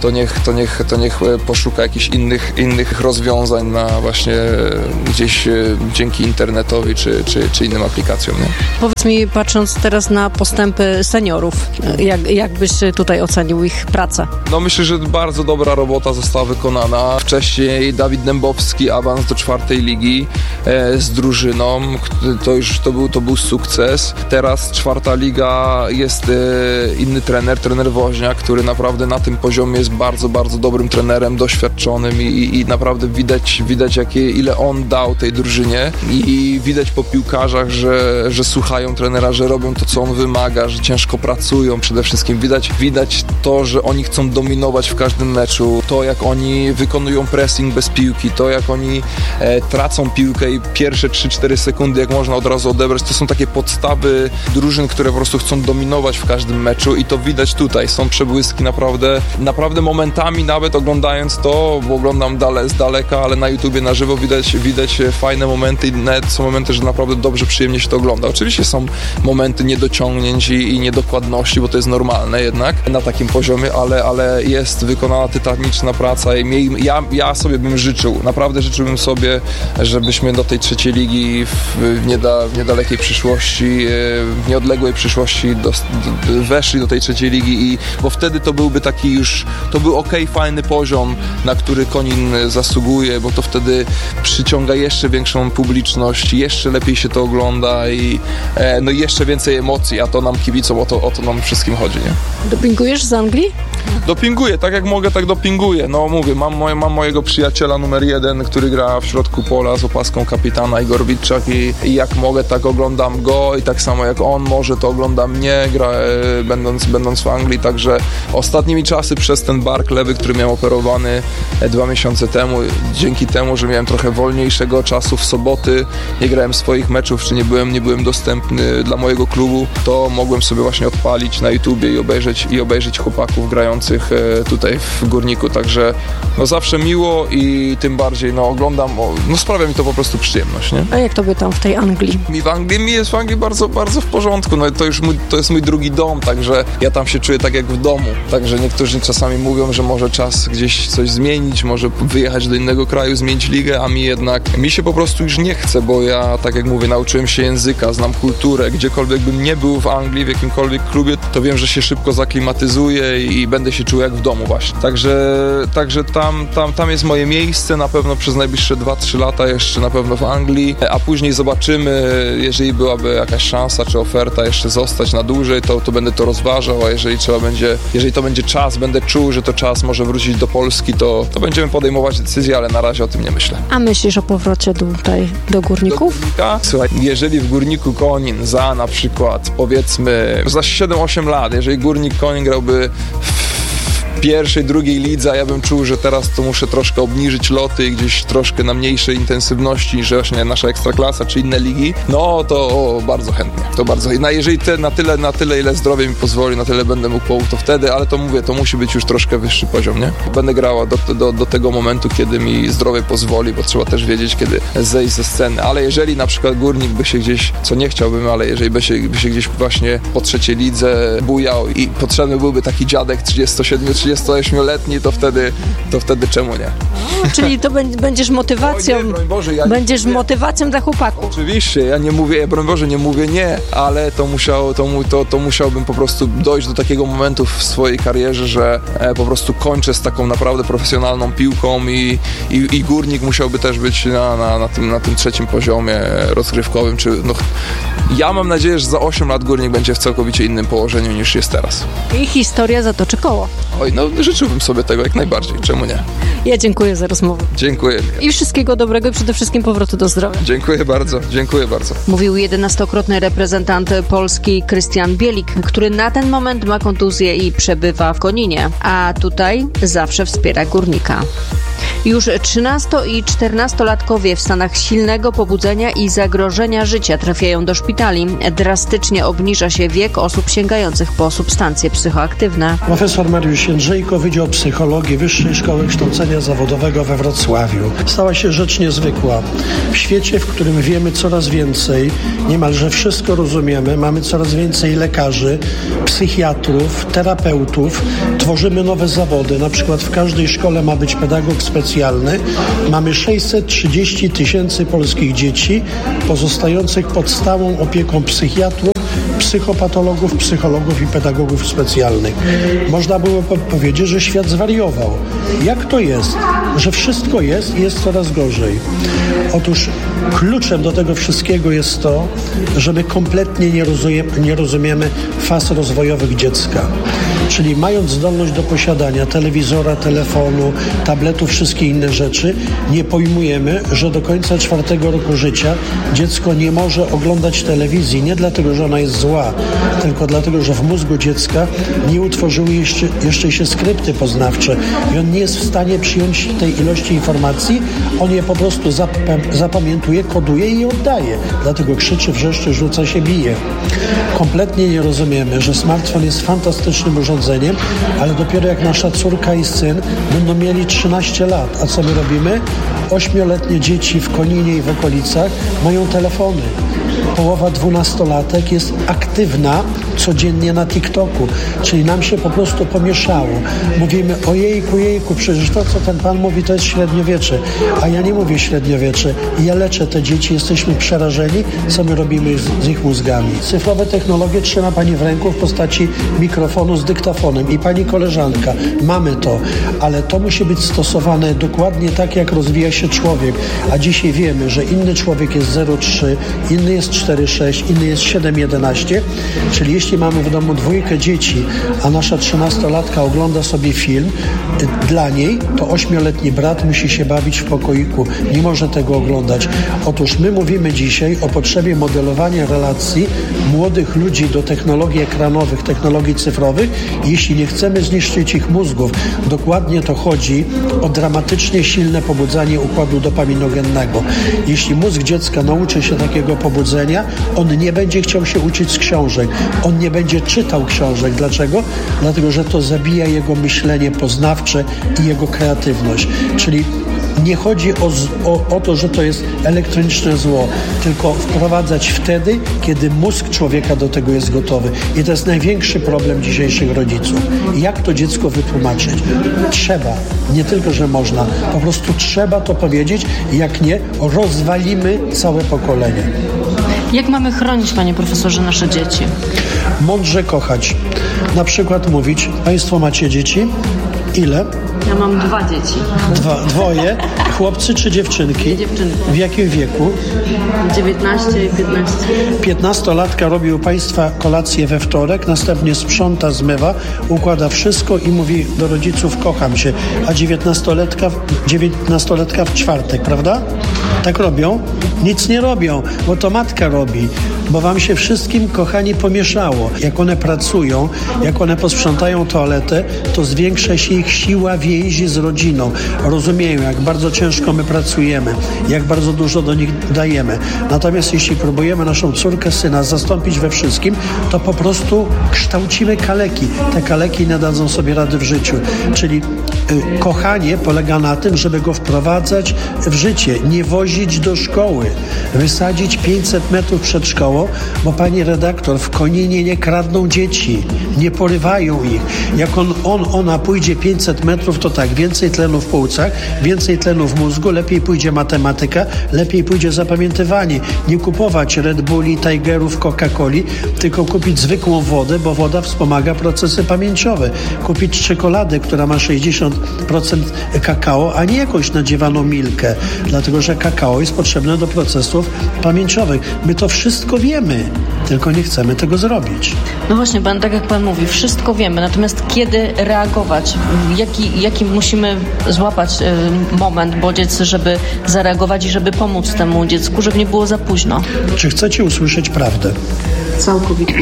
to niech poszuka jakichś innych rozwiązań na właśnie gdzieś dzięki internetowi czy innym aplikacjom. Nie? Powiedz mi, patrząc teraz na postępy seniorów, jak byś tutaj ocenił ich pracę? No myślę, że bardzo dobra robota została wykonana. Wcześniej Dawid Dębowski awans do 4. ligi z drużyną. To był sukces. Teraz 4. liga jest inny trener Woźniak, który naprawdę na tym poziomie jest bardzo, bardzo dobrym trenerem, doświadczonym i naprawdę widać ile on dał tej drużynie i widać po piłkarzach, że słuchają trenera, że robią to, co on wymaga, że ciężko pracują. Przede wszystkim widać to, że oni chcą dominować w każdym meczu, to jak oni wykonują pressing bez piłki, to jak oni tracą piłkę i pierwsze 3-4 sekundy, jak można od razu odebrać, to są takie podstawy drużyn, które po prostu chcą dominować w każdym meczu i to widać tutaj. Są przebłyski naprawdę momentami, nawet oglądając to, bo oglądam z daleka, ale na YouTubie na żywo widać fajne momenty i nawet są momenty, że naprawdę dobrze, przyjemnie się to ogląda. Oczywiście są momenty niedociągnięć i niedokładności, bo to jest normalne jednak na takim poziomie, ale jest wykonana tytaniczna praca i ja sobie bym życzyłbym sobie, żebyśmy do tej 3. ligi w niedalekiej przyszłości, w nieodległej przyszłości weszli do tej 3. ligi bo wtedy to byłby taki już, to był fajny poziom, na który Konin zasługuje, bo to wtedy przyciąga jeszcze większą publiczność, jeszcze lepiej się to ogląda i jeszcze więcej emocji, a to nam kibicom, o to nam wszystkim chodzi, nie? Dopingujesz z Anglii? Dopinguję, tak jak mogę, tak dopinguję. No mówię, mam mojego przyjaciela numer 1, który gra w środku pola z opaską kapitana, Igor Witczak i jak mogę, tak oglądam go i tak samo jak on może, to ogląda mnie, będąc w Anglii, także ostatnimi czasy przez ten bark lewy, który miałem operowany 2 miesiące temu, dzięki temu, że miałem trochę wolniejszego czasu w soboty, nie grałem swoich meczów, czy nie byłem dostępny dla mojego klubu, to mogłem sobie właśnie odpalić na YouTubie i obejrzeć chłopaków grających tutaj w Górniku, także zawsze miło i tym bardziej oglądam, sprawia mi to po prostu przyjemność, nie? A jak tobie tam w tej Anglii? Mi jest w Anglii bardzo, bardzo w porządku, to jest mój drugi dom, także ja tam się czuję tak jak w domu, także niektórzy czasami mówią, że może czas gdzieś coś zmienić, może wyjechać do innego kraju, zmienić ligę, a mi się po prostu już nie chce, bo ja, tak jak mówię, nauczyłem się języka, znam kulturę, gdziekolwiek bym nie był w Anglii, w jakimkolwiek klubie, to wiem, że się szybko zaklimatyzuję i będę się czuł jak w domu właśnie. Także tam jest moje miejsce, na pewno przez najbliższe 2-3 lata jeszcze na pewno w Anglii, a później zobaczymy, jeżeli byłaby jakaś szansa czy oferta jeszcze zostać na dłużej, to będę to rozważał, a jeżeli to będzie czas, będę czuł, że to czas może wrócić do Polski, to będziemy podejmować decyzje, ale na razie o tym nie myślę. A myślisz o powrocie tutaj do Górników? Słuchaj, jeżeli w Górniku Konin na przykład powiedzmy za 7-8 lat, jeżeli Górnik Konin grałby pierwszej, drugiej lidze, a ja bym czuł, że teraz to muszę troszkę obniżyć loty i gdzieś troszkę na mniejszej intensywności niż właśnie nasza Ekstraklasa czy inne ligi, to bardzo chętnie. Jeżeli na tyle, ile zdrowie mi pozwoli, na tyle będę mógł pomóc, to wtedy, ale to mówię, to musi być już troszkę wyższy poziom, nie? Będę grała do tego momentu, kiedy mi zdrowie pozwoli, bo trzeba też wiedzieć, kiedy zejść ze sceny, ale jeżeli na przykład Górnik by się gdzieś, co nie chciałbym, ale jeżeli by się gdzieś właśnie po 3. lidze bujał i potrzebny byłby taki dziadek 37-38-letni, to wtedy czemu nie? Czyli to będziesz motywacją. Oj, nie, broń Boże, będziesz motywacją dla chłopaków. Oczywiście, ja nie mówię, broń Boże, nie mówię nie, ale to musiałbym po prostu dojść do takiego momentu w swojej karierze, że po prostu kończę z taką naprawdę profesjonalną piłką i Górnik musiałby też być na tym 3. poziomie rozgrywkowym. Ja mam nadzieję, że za 8 lat Górnik będzie w całkowicie innym położeniu niż jest teraz. I historia zatoczy koło. Oj No życzyłbym sobie tego jak najbardziej, czemu nie? Ja dziękuję za rozmowę. Dziękuję. I wszystkiego dobrego i przede wszystkim powrotu do zdrowia. Dziękuję bardzo. Mówił 11-krotny reprezentant Polski Krystian Bielik, który na ten moment ma kontuzję i przebywa w Koninie, a tutaj zawsze wspiera górnika. Już 13- i 14-latkowie w stanach silnego pobudzenia i zagrożenia życia trafiają do szpitali. Drastycznie obniża się wiek osób sięgających po substancje psychoaktywne. Profesor Mariusz Jędrzejko, Wydział Psychologii Wyższej Szkoły Kształcenia Zawodowego we Wrocławiu. Stała się rzecz niezwykła. W świecie, w którym wiemy coraz więcej, niemalże wszystko rozumiemy, mamy coraz więcej lekarzy, psychiatrów, terapeutów, tworzymy nowe zawody. Na przykład w każdej szkole ma być pedagog specjalny. Mamy 630 000 polskich dzieci pozostających pod stałą opieką psychiatrów, psychopatologów, psychologów i pedagogów specjalnych. Można było powiedzieć, że świat zwariował. Jak to jest, że wszystko jest i jest coraz gorzej? Otóż kluczem do tego wszystkiego jest to, że my kompletnie nie rozumiemy faz rozwojowych dziecka. Czyli mając zdolność do posiadania telewizora, telefonu, tabletu, wszystkie inne rzeczy, nie pojmujemy, że do końca 4. roku życia dziecko nie może oglądać telewizji. Nie dlatego, że ona jest zła, tylko dlatego, że w mózgu dziecka nie utworzyły jeszcze się skrypty poznawcze i on nie jest w stanie przyjąć tej ilości informacji. On je po prostu zapamiętuje, koduje i je oddaje. Dlatego krzyczy, wrzeszczy, rzuca się, bije. Kompletnie nie rozumiemy, że smartfon jest fantastycznym urządzeniem, ale dopiero jak nasza córka i syn będą mieli 13 lat. A co my robimy? 8-letnie dzieci w Koninie i w okolicach mają telefony. Połowa 12-latek jest aktywna codziennie na TikToku, czyli nam się po prostu pomieszało. Mówimy, ojejku, przecież to, co ten pan mówi, to jest średniowiecze, a ja nie mówię średniowiecze. Ja leczę te dzieci, jesteśmy przerażeni, co my robimy z ich mózgami. Cyfrowe technologie trzyma pani w ręku w postaci mikrofonu z dyktafonem i pani koleżanka. Mamy to, ale to musi być stosowane dokładnie tak, jak rozwija się człowiek, a dzisiaj wiemy, że inny człowiek jest 0,3, inny jest 4,6, inny jest 7,11, czyli jeśli mamy w domu 2 dzieci, a nasza 13-latka ogląda sobie film, dla niej to 8-letni brat musi się bawić w pokoiku, nie może tego oglądać. Otóż my mówimy dzisiaj o potrzebie modelowania relacji młodych ludzi do technologii ekranowych, technologii cyfrowych. Jeśli nie chcemy zniszczyć ich mózgów, dokładnie to chodzi o dramatycznie silne pobudzanie układu dopaminogennego. Jeśli mózg dziecka nauczy się takiego pobudzenia, on nie będzie chciał się uczyć z książek, on nie będzie czytał książek. Dlaczego? Dlatego, że to zabija jego myślenie poznawcze i jego kreatywność. Czyli nie chodzi o to, że to jest elektroniczne zło, tylko wprowadzać wtedy, kiedy mózg człowieka do tego jest gotowy. I to jest największy problem dzisiejszych rodziców. Jak to dziecko wytłumaczyć? Trzeba, nie tylko, że można, po prostu trzeba to powiedzieć, jak nie, rozwalimy całe pokolenie. Jak mamy chronić, panie profesorze, nasze dzieci? Mądrze kochać. Na przykład mówić, państwo macie dzieci? Ile? Ja mam 2 dzieci. Dwoje? Chłopcy czy dziewczynki? Dziewczynki. W jakim wieku? 19 i 15. 15-latka robi u państwa kolację we wtorek, następnie sprząta, zmywa, układa wszystko i mówi do rodziców, kocham cię. A 19-latka w czwartek, prawda? Tak robią? Nic nie robią, bo to matka robi. Bo wam się wszystkim, kochani, pomieszało. Jak one pracują, jak one posprzątają toaletę, to zwiększa się ich siła więzi z rodziną. Rozumieją, jak bardzo ciężko my pracujemy, jak bardzo dużo do nich dajemy. Natomiast jeśli próbujemy naszą córkę, syna zastąpić we wszystkim, to po prostu kształcimy kaleki. Te kaleki nie dadzą sobie rady w życiu. Czyli kochanie polega na tym, żeby go wprowadzać w życie, nie wozić do szkoły, wysadzić 500 metrów przed szkołą, bo pani redaktor, w Koninie nie kradną dzieci, nie porywają ich. Jak ona pójdzie 500 500 metrów, to tak, więcej tlenu w płucach, więcej tlenu w mózgu, lepiej pójdzie matematyka, lepiej pójdzie zapamiętywanie. Nie kupować Red Bulli, Tigerów, Coca-Coli, tylko kupić zwykłą wodę, bo woda wspomaga procesy pamięciowe. Kupić czekoladę, która ma 60% kakao, a nie jakąś nadziewaną milkę, dlatego że kakao jest potrzebne do procesów pamięciowych. My to wszystko wiemy, tylko nie chcemy tego zrobić. No właśnie, tak jak pan mówi, wszystko wiemy, natomiast kiedy reagować? Jaki musimy złapać moment, bodziec, żeby zareagować i żeby pomóc temu dziecku, żeby nie było za późno? Czy chcecie usłyszeć prawdę? Całkowicie.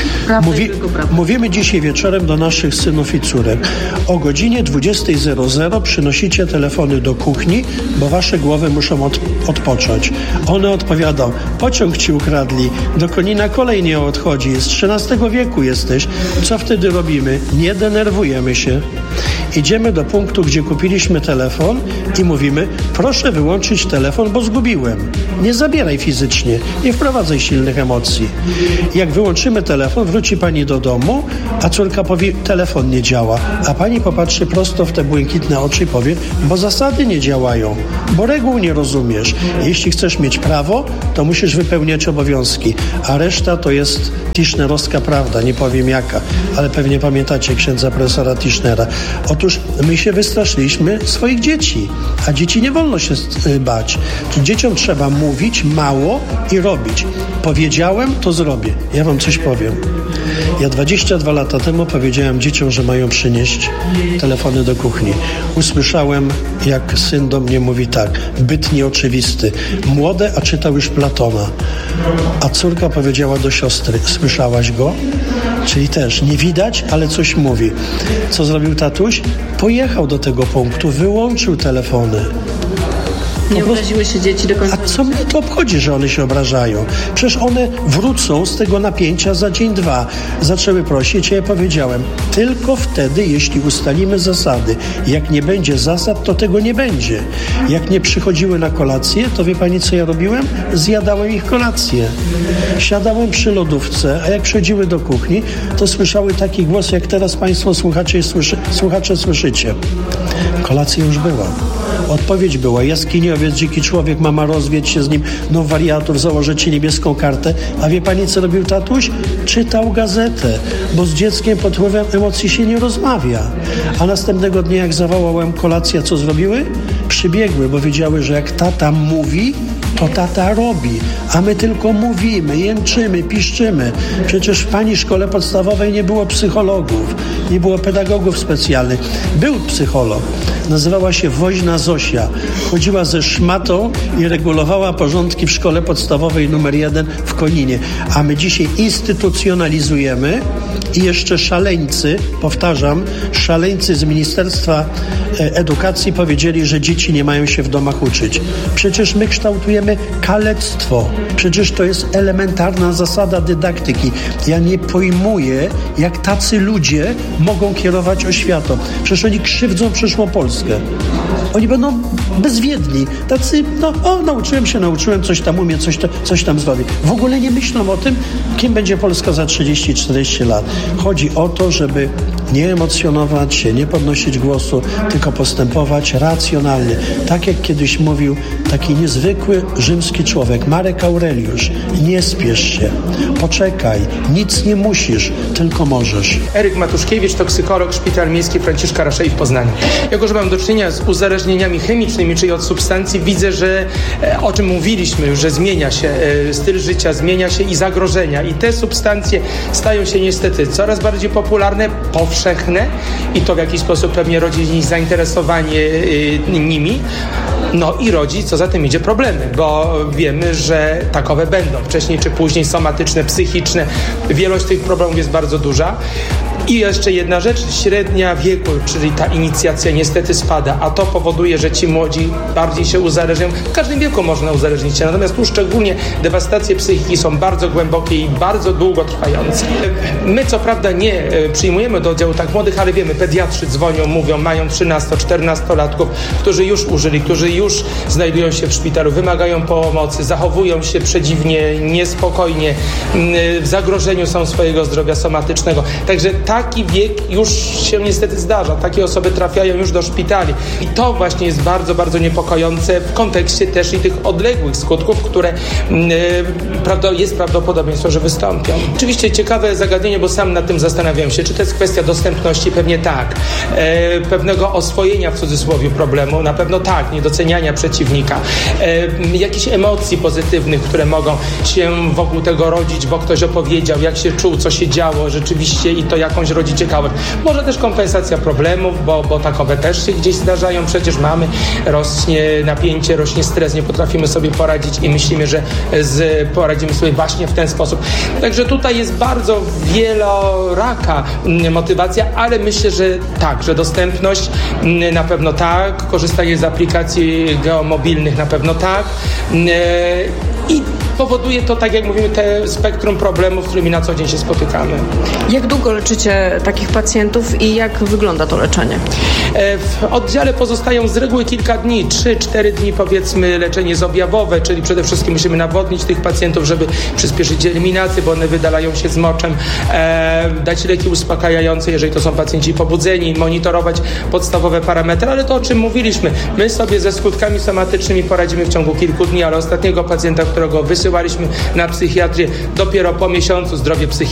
Mówimy dzisiaj wieczorem do naszych synów i córek. O godzinie 20:00 przynosicie telefony do kuchni, bo wasze głowy muszą odpocząć. One odpowiadą: pociąg ci ukradli, do Konina kolej nie odchodzi, z XIII wieku jesteś. Co wtedy robimy? Nie denerwujemy się. Idziemy do punktu, gdzie kupiliśmy telefon i mówimy: proszę wyłączyć telefon, bo zgubiłem. Nie zabieraj fizycznie, nie wprowadzaj silnych emocji. Jak wyłączymy telefon, wróci pani do domu, a córka powie: telefon nie działa, a pani popatrzy prosto w te błękitne oczy i powie: bo zasady nie działają, bo reguł nie rozumiesz. Jeśli chcesz mieć prawo, to musisz wypełniać obowiązki, a reszta to jest tischnerowska prawda, nie powiem jaka, ale pewnie pamiętacie księdza profesora Tischnera. Otóż my się wystraszyliśmy swoich dzieci, a dzieci nie wolno się bać. Dzieciom trzeba mówić mało i robić. Powiedziałem, to zrobię. Ja wam coś powiem. Ja 22 lata temu powiedziałem dzieciom, że mają przynieść telefony do kuchni. Usłyszałem, jak syn do mnie mówi tak: byt nieoczywisty. Młode, a czytał już Platona. A córka powiedziała do siostry: słyszałaś go? Czyli też nie widać, ale coś mówi. Co zrobił tatuś? Pojechał do tego punktu, wyłączył telefony. Nie obraziły się dzieci do końca. A co mnie to obchodzi, że one się obrażają? Przecież one wrócą z tego napięcia za dzień, dwa. Zaczęły prosić, a ja powiedziałem: tylko wtedy, jeśli ustalimy zasady. Jak nie będzie zasad, to tego nie będzie. Jak nie przychodziły na kolację, to wie pani, co ja robiłem? Zjadałem ich kolację. Siadałem przy lodówce, a jak przychodziły do kuchni, to słyszały taki głos, jak teraz państwo słuchacze słyszycie. Kolacja już była. Odpowiedź była: jaskiniowiec, dziki człowiek, mama rozwiedź się z nim, no wariatów, założycie niebieską kartę. A wie pani, co robił tatuś? Czytał gazetę, bo z dzieckiem pod wpływem emocji się nie rozmawia. A następnego dnia, jak zawołałem kolacja, co zrobiły? Przybiegły, bo wiedziały, że jak tata mówi, to tata robi, a my tylko mówimy, jęczymy, piszczymy. Przecież w pani szkole podstawowej nie było psychologów, nie było pedagogów specjalnych. Był psycholog, nazywała się Woźna Zosia. Chodziła ze szmatą i regulowała porządki w szkole podstawowej numer 1 w Koninie. A my dzisiaj instytucjonalizujemy i jeszcze szaleńcy, powtarzam, szaleńcy z Ministerstwa Edukacji powiedzieli, że dzieci nie mają się w domach uczyć. Przecież my kształtujemy kalectwo. Przecież to jest elementarna zasada dydaktyki. Ja nie pojmuję, jak tacy ludzie mogą kierować oświatą. Przecież oni krzywdzą przyszłą Polskę. Oni będą bezwiedni. Tacy, nauczyłem, coś tam umiem, coś tam zrobię. W ogóle nie myślą o tym, kim będzie Polska za 30-40 lat. Chodzi o to, żeby nie emocjonować się, nie podnosić głosu, tylko postępować racjonalnie. Tak jak kiedyś mówił taki niezwykły rzymski człowiek, Marek Aureliusz: nie spiesz się, poczekaj, nic nie musisz, tylko możesz. Eryk Matuszkiewicz, toksykolog, Szpital Miejski Franciszka Raszei w Poznaniu. Jako że mam do czynienia z uzależnieniami chemicznymi, czyli od substancji, widzę, że o czym mówiliśmy już, że zmienia się styl życia, zmienia się i zagrożenia. I te substancje stają się niestety coraz bardziej popularne, powszechne i to w jakiś sposób pewnie rodzi zainteresowanie nimi. No i rodzi, co za tym idzie, problemy, bo wiemy, że takowe będą wcześniej czy później, somatyczne, psychiczne. Wielość tych problemów jest bardzo duża. I jeszcze jedna rzecz, średnia wieku, czyli ta inicjacja niestety spada, a to powoduje, że ci młodzi bardziej się uzależniają. W każdym wieku można uzależnić się, natomiast tu szczególnie dewastacje psychiki są bardzo głębokie i bardzo długotrwające. My co prawda nie przyjmujemy do oddziału tak młodych, ale wiemy, pediatrzy dzwonią, mówią, mają 13-14-latków, którzy już użyli, którzy już znajdują się w szpitalu, wymagają pomocy, zachowują się przedziwnie, niespokojnie, w zagrożeniu są swojego zdrowia somatycznego. Także taki wiek już się niestety zdarza. Takie osoby trafiają już do szpitali. I to właśnie jest bardzo, bardzo niepokojące w kontekście też i tych odległych skutków, które jest prawdopodobieństwo, że wystąpią. Oczywiście ciekawe zagadnienie, bo sam nad tym zastanawiam się, czy to jest kwestia dostępności, pewnie tak. Pewnego oswojenia w cudzysłowie problemu, na pewno tak, niedoceniania przeciwnika. Jakichś emocji pozytywnych, które mogą się wokół tego rodzić, bo ktoś opowiedział, jak się czuł, co się działo rzeczywiście i to jakąś rodzi ciekawość. Może też kompensacja problemów, bo takowe też się gdzieś zdarzają, przecież mamy, rośnie napięcie, rośnie stres, nie potrafimy sobie poradzić i myślimy, że poradzimy sobie właśnie w ten sposób. Także tutaj jest bardzo wieloraka motywacja, ale myślę, że tak, że dostępność na pewno tak, korzystanie z aplikacji geomobilnych na pewno tak i powoduje to, tak jak mówimy, te spektrum problemów, z którymi na co dzień się spotykamy. Jak długo leczycie takich pacjentów i jak wygląda to leczenie? W oddziale pozostają z reguły kilka dni, 3-4 dni powiedzmy leczenie jest objawowe, czyli przede wszystkim musimy nawodnić tych pacjentów, żeby przyspieszyć eliminację, bo one wydalają się z moczem, dać leki uspokajające, jeżeli to są pacjenci pobudzeni, monitorować podstawowe parametry, ale to o czym mówiliśmy, my sobie ze skutkami somatycznymi poradzimy w ciągu kilku dni, ale ostatniego pacjenta, którego wysyłaliśmy na psychiatrię, dopiero po miesiącu zdrowie psychiczne